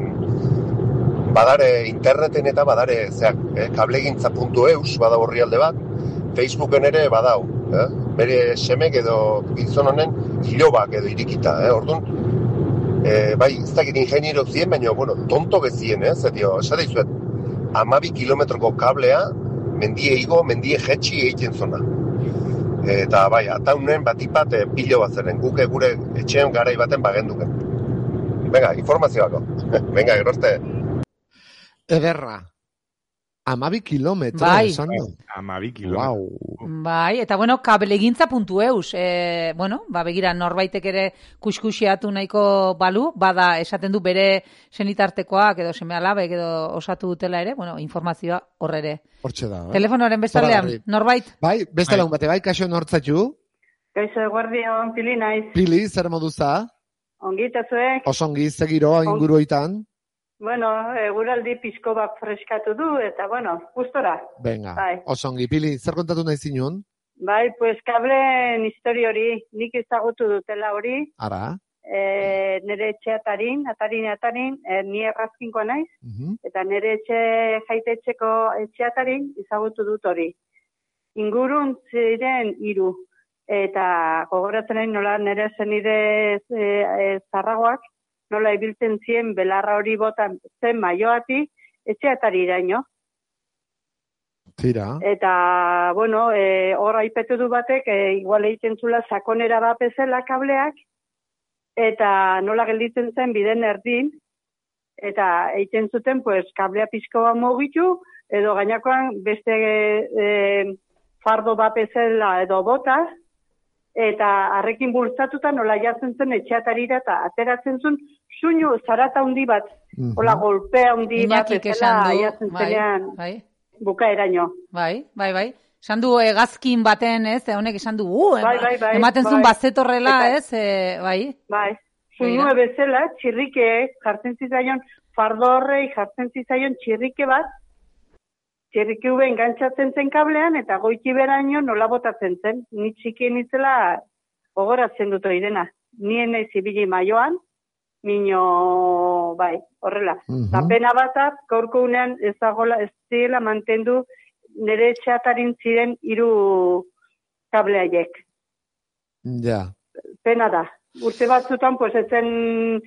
badare interneten eta badare zeak, eh? kablegintza puntu eus, bada horrialde bat, Facebooken ere badau. Eh? Bere semek edo gizon honen hilobak edo irikita. Eh? Orduan, e, bai, ez dakit ingeniero zien, baina, bueno, tonto gezien, eh? Zetio, esate izuet, amabi kilometroko kablea, mendie igo, mendie jetxi egiten zona. Eta bai, ataunen batipat e, pilo bat zeren, guk gure etxean garai baten bagenduken. Venga, informazioako. Venga, eroste. Ederra. Amabi kilometro, bai. esan du. Amabi kilometro. Wow. Bai, eta bueno, kablegintza puntu eus. E, bueno, ba, begira, norbaitek ere kuskusiatu nahiko balu, bada esaten du bere senitartekoak edo seme alabek edo osatu dutela ere, bueno, informazioa horrere. Hortxe da, eh? Telefonoren bestaldean, norbait? Bai, beste lagun bate, bai, kaixo nortzatu? Kaixo, guardion, Pili naiz. Pili, zer moduza? Ongita zuek? Osongi, zegiro, inguruoitan? Bueno, eguraldi pizko bat freskatu du, eta bueno, gustora. Venga, bai. Osongi, Pili, zer kontatu nahi zinun? Bai, pues kableen histori hori, nik ezagutu dutela hori, Ara? e, nire etxe atarin, atarin, atarin, e, ni errazkinkoa naiz, Uh-huh. eta nire etxe jaitetxeko etxe atarin ezagutu dut hori. Ingurun ziren hiru, eta gogoratzen nahi nola nire zenide e, e, zarragoak, nola ibiltzen zien belarra hori botan zen maioati, etxe atari iraino. Tira. Eta, bueno, e, hor aipetu du batek, e, igual egiten zula sakonera bat bezala kableak, eta nola gelditzen zen biden erdin, eta egiten zuten, pues, kablea pizkoa mugitu, edo gainakoan beste e, fardo bat bezala edo botaz, eta harrekin bultzatuta nola jatzen zen etxeatarira eta ateratzen zuen suinu zarata handi bat, Mhm. hola golpea handi bat Iñakik bezala esan du, jatzen bai, zenean bai, bukaeraino. bai, bai, bai. Esan du hegazkin baten, ez, honek esan du, uh, Bai, bai, bai, ematen zuen bai. bazetorrela, Eta- ez, e, bai. Bai, suinue bezala, txirrike jartzen zitzaion, fardorrei jartzen zitzaion txirrike bat, txirrike ube engantzatzen zen kablean, eta goiti beraino nola botatzen zen. Ni txikien itzela gogoratzen dut irena. Nien ez ibili maioan, mino, bai, horrela. Mhm. Eta pena batat, gaurko unean ez dagoela, ez zirela mantendu nire etxeatarin ziren hiru kableaiek. Ja. Pena da. Urte batzutan, pues, ezen,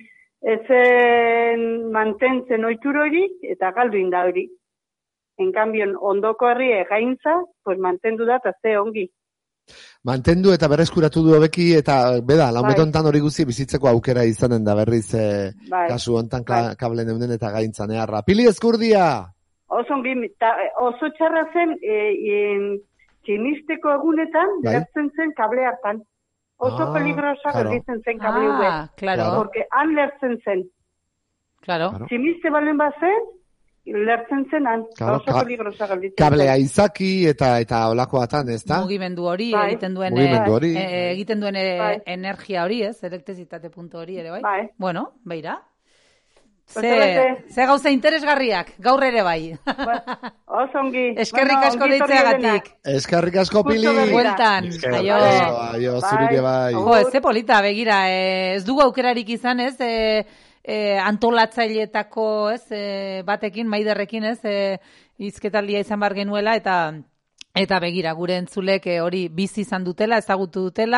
ezen mantentzen oitur hori, eta galdu inda hori. En cambio, ondoko herri egaintza, pues, mantendu da, eta ze ongi. Mantendu eta berreskuratu du hobeki, eta beda, laumet Bai. hontan hori guzti bizitzeko aukera izanen da berriz eh, Bai. kasu hontan Bai. ka, kable neunden eta gaintzan eharra. Pili Ezkurdia! Oso ongi, ta, oso txarra zen, e, e, txinisteko egunetan, Bai. lertzen zen kable hartan. Oso Ah, peligrosa claro. gelditzen zen kable Ah, ube. claro, Porque han lertzen zen. claro. Claro. Txiniste balen bazen, lertzen zen han. Claro, Oso ka- peligrosa gelditzen Kablea zen. izaki eta eta olakoatan, ez da? Mugimendu hori, Bai. egiten duen, Mugimendu eh, hori. eh, egiten duen eh, Bai. energia hori, ez, elektrizitate puntu hori ere, bai? Bai. Bueno, beira. Ze, Bete-bete. ze gauza interesgarriak, gaur ere bai. Ba, oso ongi. Eskerrik Bueno, asko ongi etorri deitzeagatik. denak. Eskerrik asko, Justo Pili! berrira. Bueltan, Eskerrik aio. asko. Aio, Bai. zurire bai. Agur. Jo, ez ze polita, begira, eh, ez dugu aukerarik izan, ez, eh, eh, antolatzaileetako, ez, eh, batekin, maiderrekin, ez, eh, hizketaldia izan bar genuela, eta eta begira, gure entzulek eh, hori bizi izan dutela, ezagutu dutela,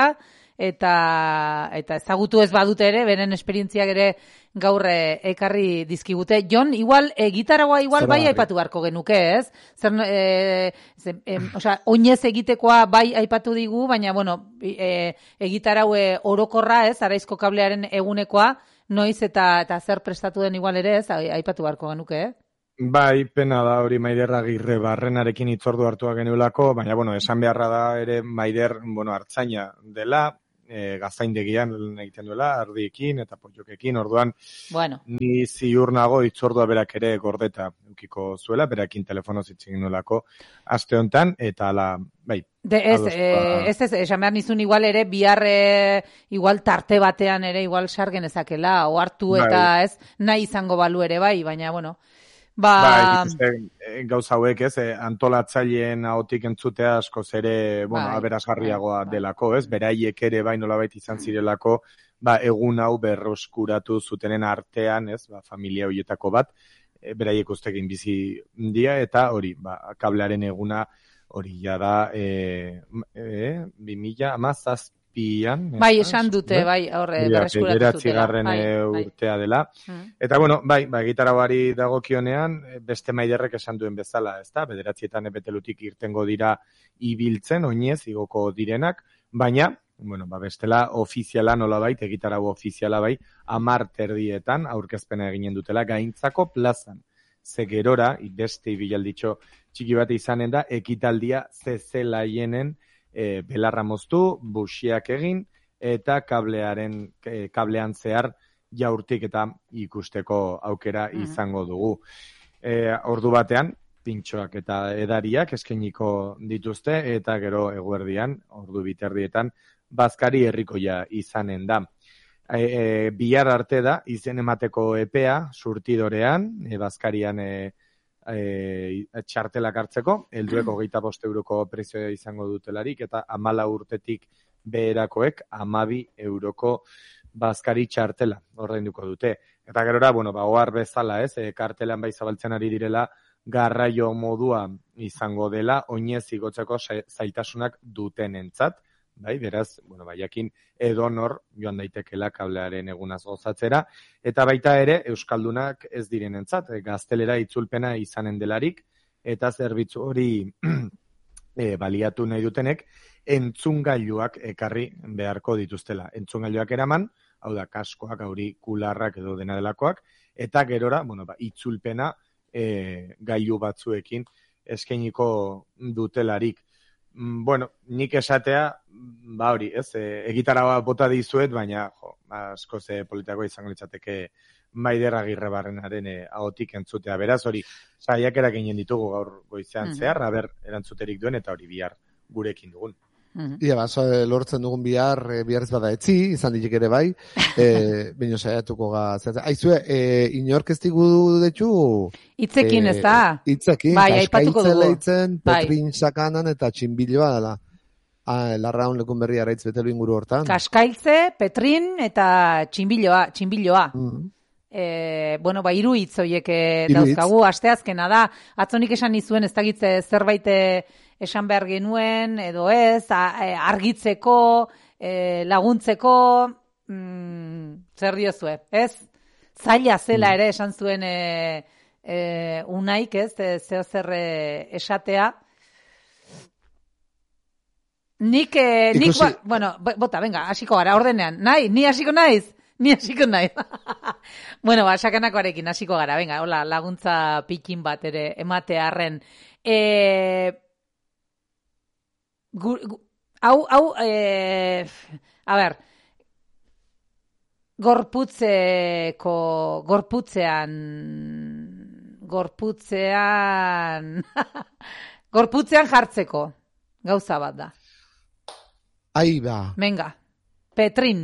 eta eta ezagutu ez badute ere, beren esperientziak ere gaur ekarri dizkigute. Jon, igual, e, gitaragoa igual bai aipatu beharko genuke, ez? Zer, e, ze, e, osea, oinez egitekoa bai aipatu digu, baina, bueno, e, egitaraue orokorra, ez? Araizko kablearen egunekoa, noiz eta, eta zer prestatu den igual ere, ez? Aipatu beharko genuke, eh? Bai, pena da hori Maider Agirre Barrenarekin hitzordu hartua genuelako, baina, bueno, esan beharra da ere Maider, bueno, artzaina dela, e, gazaindegian egiten duela, ardiekin eta potxokekin, orduan, bueno. Ni ziur nago hitzordua berak ere gordeta eukiko zuela, berakin telefonoz hitz egin duelako aste honetan, eta ala, bai. De, ez, eh, ez, ez, esan behar nizun igual ere, bihar eh, igual tarte batean ere, igual sargen ezakela, o hartu eta bai. Ez, nahi izango balu ere bai, baina, bueno, Ba... Ba, ikizte, gauza hauek ez, eh, antolatzaileen ahotik entzutea askoz ere, bueno, bai, aberasgarriagoa bai, delako, ez, beraiek ere bai nolabait izan zirelako, ba, egun hau berroskuratu zutenen artean, ez, ba, familia horietako bat, e, beraiek ustekin bizi dia, eta hori, ba, kablearen eguna hori jada, e, e, bi mila hamazazpi Pian, bai, esan dute, bai, horre, berreskuratu zutela. Bai, urtea dela. Mm. Eta, bueno, bai, bai, gitarauari dagokionean, beste Maiderrek esan duen bezala, ez da, bederatzietan ebetelutik irtengo dira ibiltzen, oinez, igoko direnak, baina, bueno, ba, bestela ofiziala nolabait, egitarau ofiziala bai, amar terdietan aurkezpena eginen dutela, gaintzako plazan. Zegerora, beste ibilalditxo txiki bat izanen da, ekitaldia zezelaien E, belarra moztu, buxiak egin, eta kablearen e, kablean zehar jaurtik eta ikusteko aukera izango dugu. E, ordu batean, pintxoak eta edariak eskainiko dituzte, eta gero eguerdian, ordu biterdietan, bazkari herrikoia izanen da. E, e, bihar arte da, izen emateko epea, surtidorean, e, bazkarian e, E, txartelak hartzeko, heldueko hogeita bost euroko prezioa izango dutelarik, eta hamala urtetik beherakoek hamabi euroko bazkari txartela ordainduko dute. Eta gerora, bueno, ba, ohar bezala, ez, e, kartelan bai zabaltzen ari direla, garraio modua izango dela, oinez igotzeko zailtasunak dutenentzat, bai, beraz, bueno, baiakin edonor joan daitekela kablearen egunaz gozatzera, eta baita ere euskaldunak ez direnentzat, gaztelera itzulpena izanen delarik, eta zerbitzu hori e, baliatu nahi dutenek, entzungailuak ekarri beharko dituztela. Entzungailuak eraman, hau da, kaskoak, aurikularrak edo dena delakoak, eta gerora, bueno, ba, itzulpena e, gailu batzuekin eskainiko dutelarik. Bueno, nik esatea, ba hori, ez, e, egitara bota dizuet, baina, jo, asko ze politiako izango litzateke Maider Agirre Barrenaren e, ahotik entzutea. Beraz, hori, saiakerak egin ditugu gaur goizean mm-hmm. zehar, aber erantzuterik duen, eta hori bihar gurekin dugun. Mm-hmm. Ia, baso, lortzen dugun bihar, e, bihar ez bada etzi, izan ditek ere bai, e, baino saiatuko ga, zertzen. Aizue, e, inork ez digu detxu? Itzekin ez da. Itzekin, bai, aipatuko dugu. Leitzen, Petrin Sakanan eta Txinbiloa dela. Ah, Larraun lekun berri araitz betelu inguru hortan. Kaskailtze, Petrin eta Txinbiloa, Txinbiloa. Mm-hmm. E, bueno, ba, hiru hitz horiek dauzkagu, asteazkena da, atzonik esan nizuen ez dakitze zerbait esan behar genuen, edo ez, a, argitzeko, e, laguntzeko, mm, zer diozue, ez? Zaila zela ere esan zuen e, e, unaik, ez, e, zeo zer e, esatea. Nik, e, nik, ba, bueno, bota, venga, hasiko gara, ordenean, nahi, ni hasiko naiz? Ni hasiko nahi. Bueno, ba, sakanakoarekin hasiko gara. Venga, hola, laguntza pikin bat ere ematearren. E, gu, gu, hau, hau, e, a ber, gorputzeko, gorputzean, gorputzean, gorputzean jartzeko gauza bat da. Ai ba. Venga, Petrin.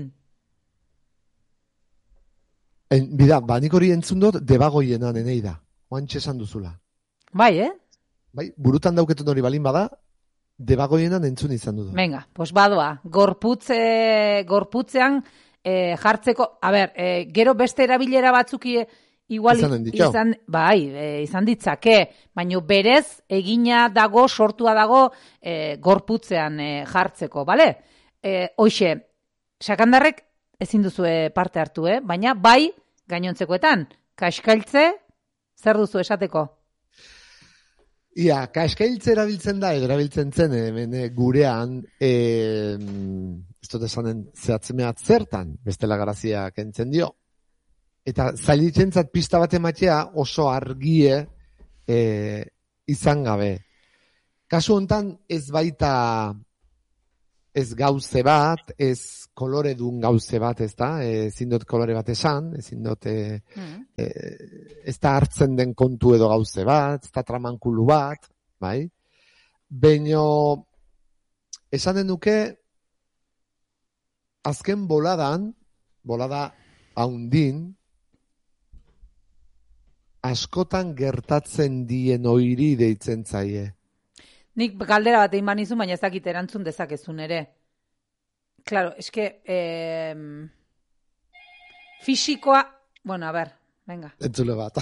En, bida, ba, nik hori entzun dut debagoienan enei da. Oantxe esan duzula. Bai, eh? Bai, burutan dauketun hori balin bada, debagoienan entzun izan dut. Venga, pues badoa. Gorputze, gorputzean eh, jartzeko, a ber, eh, gero beste erabilera batzuki igual izan, izan, bai, eh, izan ditzake, baina berez egina dago, sortua dago eh, gorputzean eh, jartzeko, bale? Eh, hoxe, Sakandarrek ezin duzue parte hartu, eh? Baina bai gainontzekoetan, kaskailtze, zer duzu esateko? Ia, kaskailtze erabiltzen da, erabiltzen zen, hemen gurean, e, ez dut esanen zehatzemeat zertan, bestela grazia kentzen dio. Eta zailitzentzat pista bat ematea oso argie e, izan gabe. Kasu hontan ez baita ez gauze bat, ez kolore dun gauze bat, ez da, ezin dut kolore bat esan, ezin dut, e, mm. e, ez da hartzen den kontu edo gauze bat, ez da tramankulu bat, bai? Baina, esanen duke, azken boladan, bolada haundin, askotan gertatzen dien oiri deitzen zaie. Nik galdera bat egin banizu, baina ez dakit erantzun dezakezun ere. Claro, eske, eh, fisikoa, bueno, a ver, venga. Entzule bat.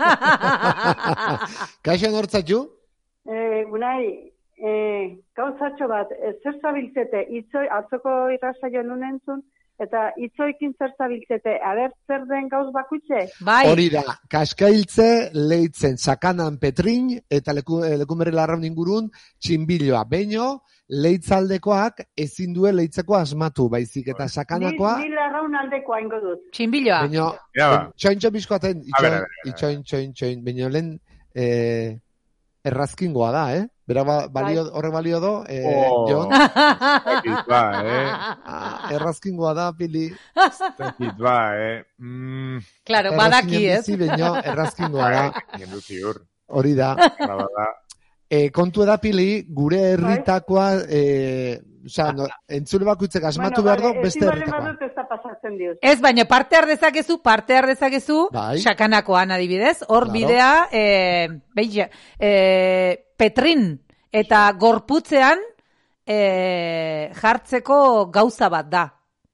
Kaixo nortzatxu? Eh, unai, eh, gauzatxo bat, zer zabiltzete, itzoi, atzoko irrasaio nun entzun, eta itzoikin zer zabiltzete, aber zer den gauz bakutxe? Bai. Hori da, kaskailtze leitzen sakanan petrin, eta leku, lekumere larraun ingurun txinbiloa. Beino, leitzaldekoak ezin duen leitzeko asmatu, baizik, eta sakanakoa... Ni, ni larraun aldekoa ingo dut. Txinbiloa. Beino, txoin txoin bizkoaten, itxoin, itxoin, txoin, txoin, beino lehen eh, errazkingoa da, eh? Bera balio, horre balio do, eh, oh. Jon? Zekit ba, eh? Ah, errazkingoa da, Pili. Zekit ba, eh? Mm. Claro, badaki, ez? Beino, errazkingoa da. Hori da. E, kontu eda, Pili, gure herritakoa, e, oza, no, entzule bakuitzek asmatu behar do, beste herritakoa. Ez, baina parte hardezakezu, parte hardezakezu, bai. Sakanakoan adibidez, hor claro. Bidea, e, behi, e, petrin eta gorputzean e, jartzeko gauza bat da.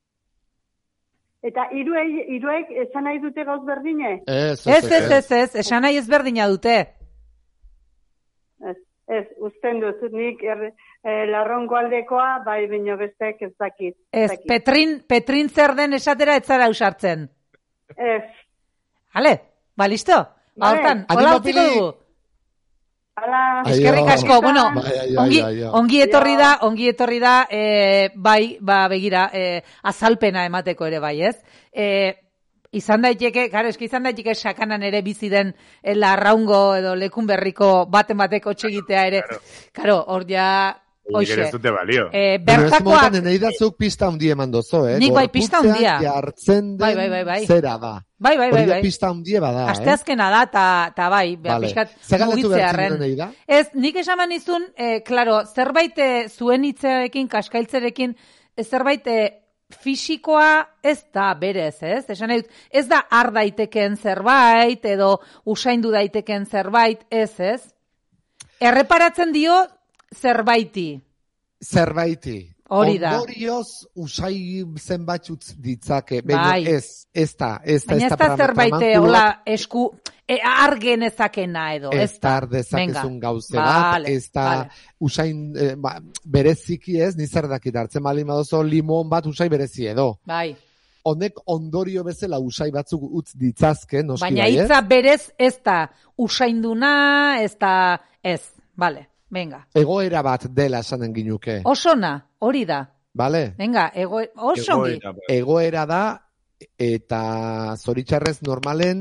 Eta iruek, iruek esan nahi dute gauz berdine? Ez, ez, ez, ez, ez, ez, esan nahi ez berdina dute. Ez, ez, usten dut, nik er, e, larrongo aldekoa, bai baino bestek ez dakit. Ez, dakit. Petrin, Petrin zer den esatera ez zara usartzen. Ez. Hale, ba, listo? Ba, hortan, hola utziko dugu. Hala. Eskerrik asko, bueno, ongi, ongi etorri da, ongi etorri da, e, bai, ba, begira, e, azalpena emateko ere bai, ez? E, izan daiteke, karo, eski izan daiteke sakanan ere bizi den larraungo edo lekun berriko baten bateko txegitea ere. Karo, hor ja... Oixe. Ez dute balio. Eh, bertakoak... Pero ez motan pista hundi eman dozo, eh? Nik bai pista hundia. Gorputzean jartzen den bai, bai, bai, bai. Zera da. Bai, bai, bai. bai. Pista hundia bada, eh? Asteazkena da, ta, ta bai. Vale. Zegaletu bertzen duen da? Ez, nik esaman izun, eh, klaro, zerbait zuen hitzearekin, kaskailtzerekin, zerbait fisikoa ez da berez, ez? Esan nahi dut, ez da ar daitekeen zerbait, edo usaindu daitekeen zerbait, ez, ez? Erreparatzen dio zerbaiti. Zerbaiti. Hori da. Ondorioz usai zenbat utz ditzake. Bai. Ez, ez da. Ez da, baina ez da zerbaite, hola, esku, e, argen ezakena edo. Ez da ardezakezun gauze bat, vale, ez da vale. Usain eh, ba, bereziki ez, nizar dakit hartzen malin badozo limon bat usai berezi edo. Bai. Honek ondorio bezala usai batzuk utz ditzazke, noski bai, baina hitza berez ez da usainduna, ez da, ez, bale. Venga. Egoera bat dela esanen ginuke. Osona, hori da. Vale. Venga, ego, osongi. Egoera, egoera da, eta zoritxarrez normalen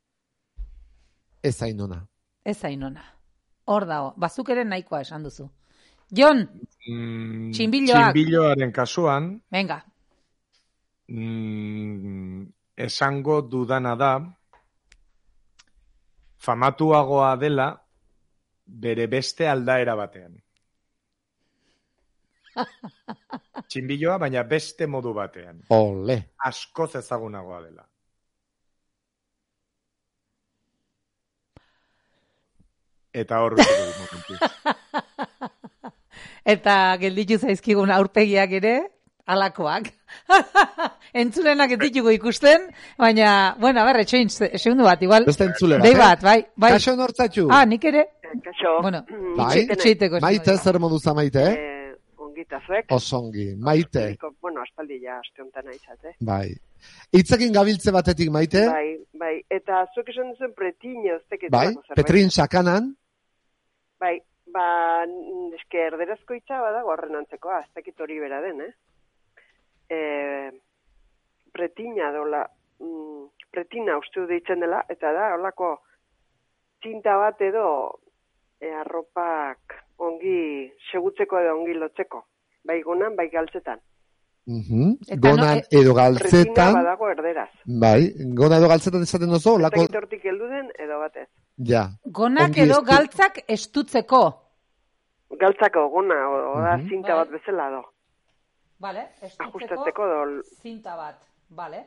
ez ainona. Ez ainona. Hor dago, bazuk ere nahikoa esan duzu. Jon, mm, txinbiloak. Txinbiloaren kasuan. Venga. Mm, esango dudana da, famatuagoa dela, bere beste aldaera batean. Txinbiloa, baina beste modu batean. Ole. Askoz ezagunagoa dela. Eta hor Eta gelditu zaizkigun aurpegiak ere, alakoak. Entzulenak ez ditugu ikusten, baina, bueno, a ber, etxoin, segundu bat, igual. Beste entzule bat, Dei bat, bai, bai. Kaixo nortzatxu. Ah, nik ere? Kaixo. Bueno, bai, etxeiteko. maite, zer modu za maite, eh? eh Osongi eta zuek. Osongi, Maite. Bueno, aspaldi ja, aste honetan aizat, eh? Bai. Itzekin gabiltze batetik, Maite? Bai, bai. Eta zuek esan duzuen pretina, ez tekit. Bai, Petrin Sakanan? Bai, ba, eske erderazko itza badago horren antzekoa, ez tekit hori bera den, eh? E, pretina dola, mm, pretina uste deitzen dela, eta da, holako zinta bat edo e, arropak ongi segutzeko edo ongi lotzeko. Bai gonan, bai galtzetan. Uh-huh. Gonan no, e, edo galtzetan. Pretina badago erderaz. Bai, gona edo galtzetan esaten oso. Ez lako... hortik heldu den edo batez. Ja. Gonak edo estu... galtzak estutzeko. Galtzako, gona, o, o da uh-huh. zinta bat bezala do. Vale, estutzeko do... zinta bat. Vale.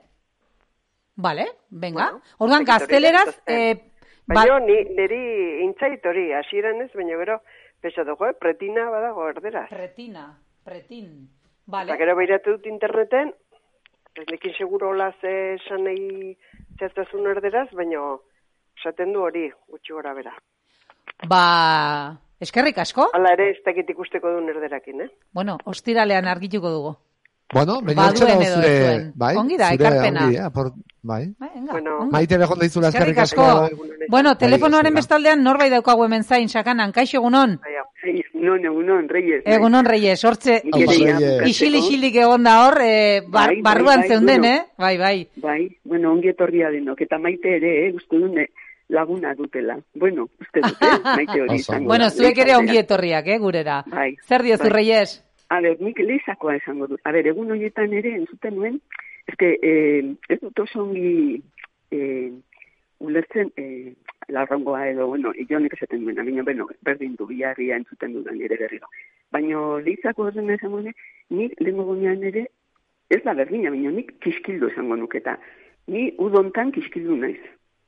Vale, venga. Bueno, orduan, gazteleraz... Eh, baina, ni, niri intzait hori, hasieran ez, baina gero, pesa dugu, eh? Pretina badago erderaz. Pretina, pretin. Vale. Eta gero behiratu dut interneten, ez nekin seguro hola ze esan nahi zertazun erderaz, baina esaten du hori, gutxi gora bera. Ba, eskerrik asko? Hala ere, ez dakit ikusteko duen erderakin, eh? Bueno, ostiralean argituko dugu. Bueno, baina hortxera zure... Bai, ongi da, ekarpena. Ongi, apor, bai. Bai, venga, bueno, Maite behon daizula eskerrik asko. Bueno, telefonoaren bestaldean norbait daukagu hemen zain, Sakanan, kaixo egunon? Egunon, egunon, Reyes. Egunon, Reyes, hortze, isil-isilik egon da hor, eh, bar, bai, barruan bai, bai, zeunden, bueno, eh? Bai, bai. Bai, bueno, ongi etorria denok, eta Maite ere, eh, uste dune laguna dutela. Bueno, uste dute, Maite hori izango. Bueno, zuek ere ongi etorriak, eh, gurera. Bai. Zer diozu, bai. Reyes? A ber, nik lehizakoa esango dut. A ber, egun horietan ere entzuten nuen, ezke, eh, ez dut oso ongi eh, ulertzen eh, larrongoa edo, bueno, jonek esaten duen, amina, bueno, berdin du biharria entzuten dudan ere berriro. Baina lehizako horren esango dut, nik lehenko gunean ere, ez da berdina, baina nik kiskildu esango nuketa. Ni udontan kiskildu naiz.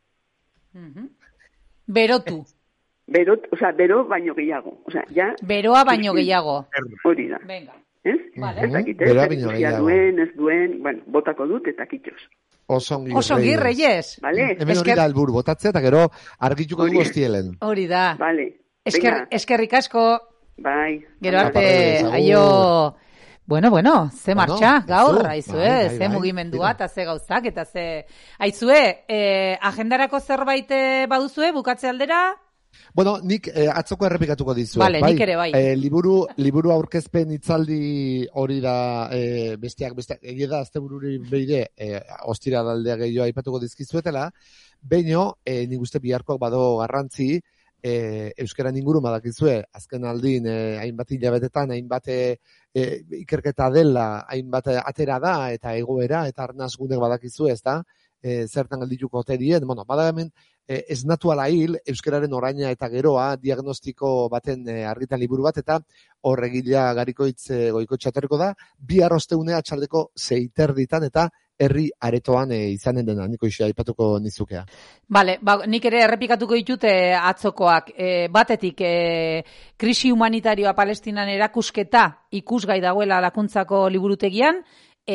Mm-hmm. Berotu. Bero, o sea, bero baino gehiago. O sea, ya... Beroa baino gehiago. Hori da. Venga. ¿Ez? Vale. Ez dakit, ez dakit, duen, ez duen, bueno, botako dut eta kitxos. Osongi, Osongi Reyes. Vale. Hemen hori da elbur, botatzea eta gero argituko dugu hostielen. Hori da. Vale. Esker, eskerrik asko. Bai. Gero arte, aio... Bueno, bueno, ze martxa, bueno, gaur, aizue, bai, bai, ze bai, mugimendua, eta ze gauzak, eta ze... Aizue, eh, agendarako zerbait baduzue, bukatze aldera? Bueno, nik eh, atzoko errepikatuko dizu. Vale, bai, nik ere bai. Eh, liburu, liburu aurkezpen hitzaldi hori da eh, besteak, besteak, egia da, azte bururi behire, eh, ostira daldea gehiago aipatuko dizkizuetela, baino, eh, nik uste biharkoak bado garrantzi, eh, euskaran inguru badakizue, azken aldin, eh, hainbat hilabetetan, hainbat eh, ikerketa dela, hainbat atera da, eta egoera, eta arnaz gunek badakizue, ez da, eh, zertan geldituko ote dien, bueno, bada hemen, Eh, ez natuala hil, euskararen oraina eta geroa, diagnostiko baten eh, argitan liburu bat, eta horregila garikoitz eh, goikotxatoriko da, bi arrosteunea txaldeko zeiterditan, eta herri aretoan eh, izanen dena, niko isi aipatuko nizukea. Bale, ba, nik ere errepikatuko ditut eh, atzokoak. Eh, batetik, eh, krisi humanitarioa Palestinan erakusketa ikusgai dagoela lakuntzako liburutegian,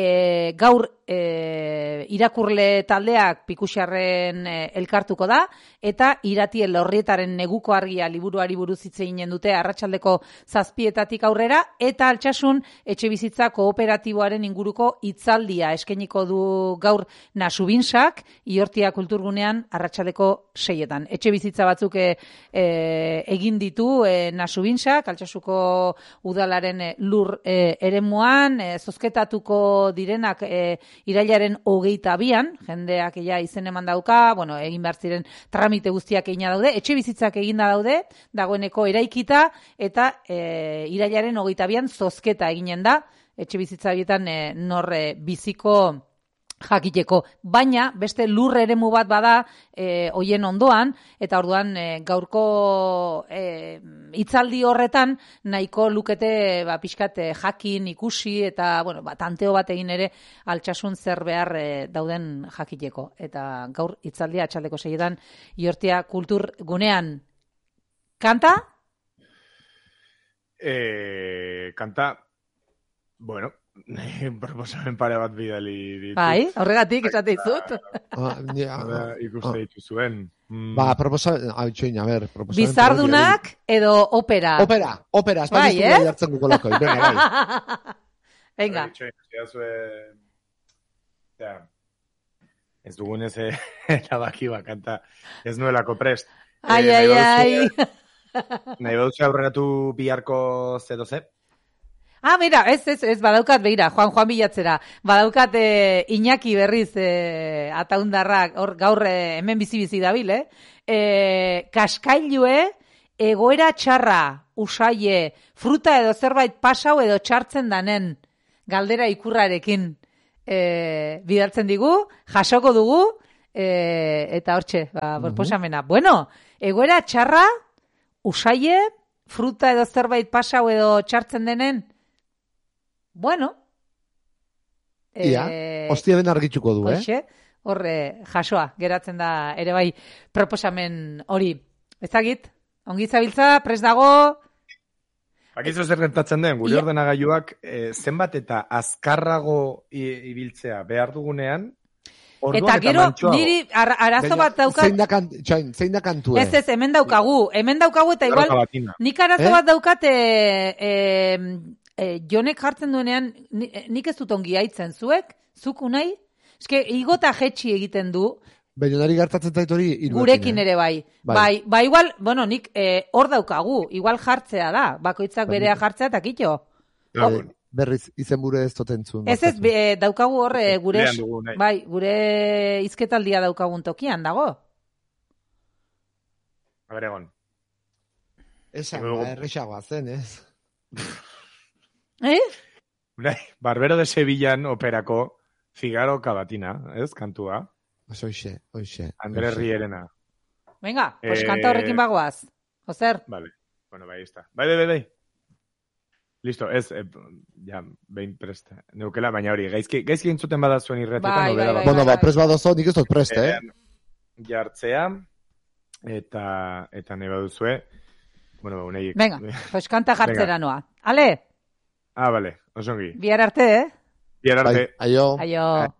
E, gaur e, irakurle taldeak Pikuxarren e, elkartuko da, eta Iratien Lorrietaren neguko argia liburuari buruz hitz eginen dute arratsaldeko zazpietatik aurrera, eta Altsasun etxebizitza kooperatiboaren inguruko hitzaldia eskainiko du gaur Nasubinsak, Iortia kulturgunean arratsaldeko seietan. Etxebizitza batzuk e, e, egin ditu e, Nasubinsak, Altsasuko udalaren e, lur e, eremuan, e, zozketatuko direnak e, irailaren hogeita bian, jendeak ja izen eman dauka, bueno, egin behar ziren tramite guztiak egina daude, etxe bizitzak eginda daude, dagoeneko eraikita, eta e, irailaren hogeita bian zozketa eginen da, etxe bizitza bietan e, nor e, biziko jakiteko, baina beste lur eremu bat bada e, hoien ondoan, eta orduan e, gaurko e, hitzaldi horretan nahiko lukete ba, pixkat e, jakin ikusi eta bueno, ba, tanteo bat egin ere Altsasun zer behar e, dauden jakiteko. Eta gaur hitzaldia atxaldeko seietan Iortia kultur gunean. Kanta? Eh, kanta, bueno, Proposamen pare bat bidali ditu. Bai, horregatik esate izut. Ikuste ditu zuen. Ba, proposamen, hau txoin, a ber, proposamen. Bizardunak edo opera. Opera, opera, espazio bai, eh? jartzen duko lako, venga, bai. Venga. Ez dugunez erabaki bakanta, ez nuelako prest. Ai, ai, ai. Nahi baduzu aurreratu biharko zedo ze? Ah, mira, ez, ez, ez, badaukat, beira, Juan, Juan bilatzera, badaukat eh, Iñaki berriz eh, ataundarrak, hor gaur eh, hemen bizi-bizi dabil, eh? Eh, kaskailue, egoera txarra, usaie, fruta edo zerbait pasau edo txartzen danen, galdera ikurrarekin eh, bidaltzen digu, jasoko dugu, eh, eta hortxe, ba, proposamena. Uh-huh. Bueno, egoera txarra, usaie, fruta edo zerbait pasau edo txartzen denen, bueno. Ia, eh, ostia den argitzuko du, oixe, eh? Horre, jasoa, geratzen da ere bai proposamen hori. Ezagit, ongi zabiltza, prest dago. Bakizu zer gertatzen den, gure ordenagailuak eh, zenbat eta azkarrago ibiltzea behar dugunean, orduan eta gero, niri ar arazo bat daukat. Zein da, kant, txain, zein da kantu, eh? Ez ez, hemen daukagu, hemen daukagu eta igual, nik arazo eh? bat daukat, eh, eh, eh, jonek jartzen duenean, nik ez dut ongi haitzen, zuek, zuku nahi? Eske, igota jetxi egiten du. Baionari gertatzen zait hori iruekin. Gurekin ere bai. Bai, bai, bai igual, bueno, nik hor eh, daukagu, igual jartzea da, bakoitzak berea jartzea eta kitxo. Ja, oh. Berriz, izen bure ez totentzun. Ez ez, e, daukagu hor, e, gure, bai, gure izketaldia daukagun tokian, dago? A ber, egon. Esan, ba, errexagoa zen, ez? Eh? Barbero de Sevillan operako Figaro Cavatina, ez, kantua? Oixe, oixe. Andre Rierena. Venga, pues eh... kanta horrekin bagoaz. Joser? Vale, bueno, bai, está. Bai, bai, bai, bai. Listo, ez, eh, ja, behin prest. Neukela, baina hori, gaizki, gaizki entzuten bada zuen irretetan. Bai, bai, bai, bueno, ba, prest badozo, nik ez dut prest, eh? eh? Jartzea, eta, eta nahi baduzue, bueno, unei... Venga, pues kanta jartzera noa. Ale? Ah, vale, osongi. Bihar arte, eh? Bihar arte. Bai, aio. Aio.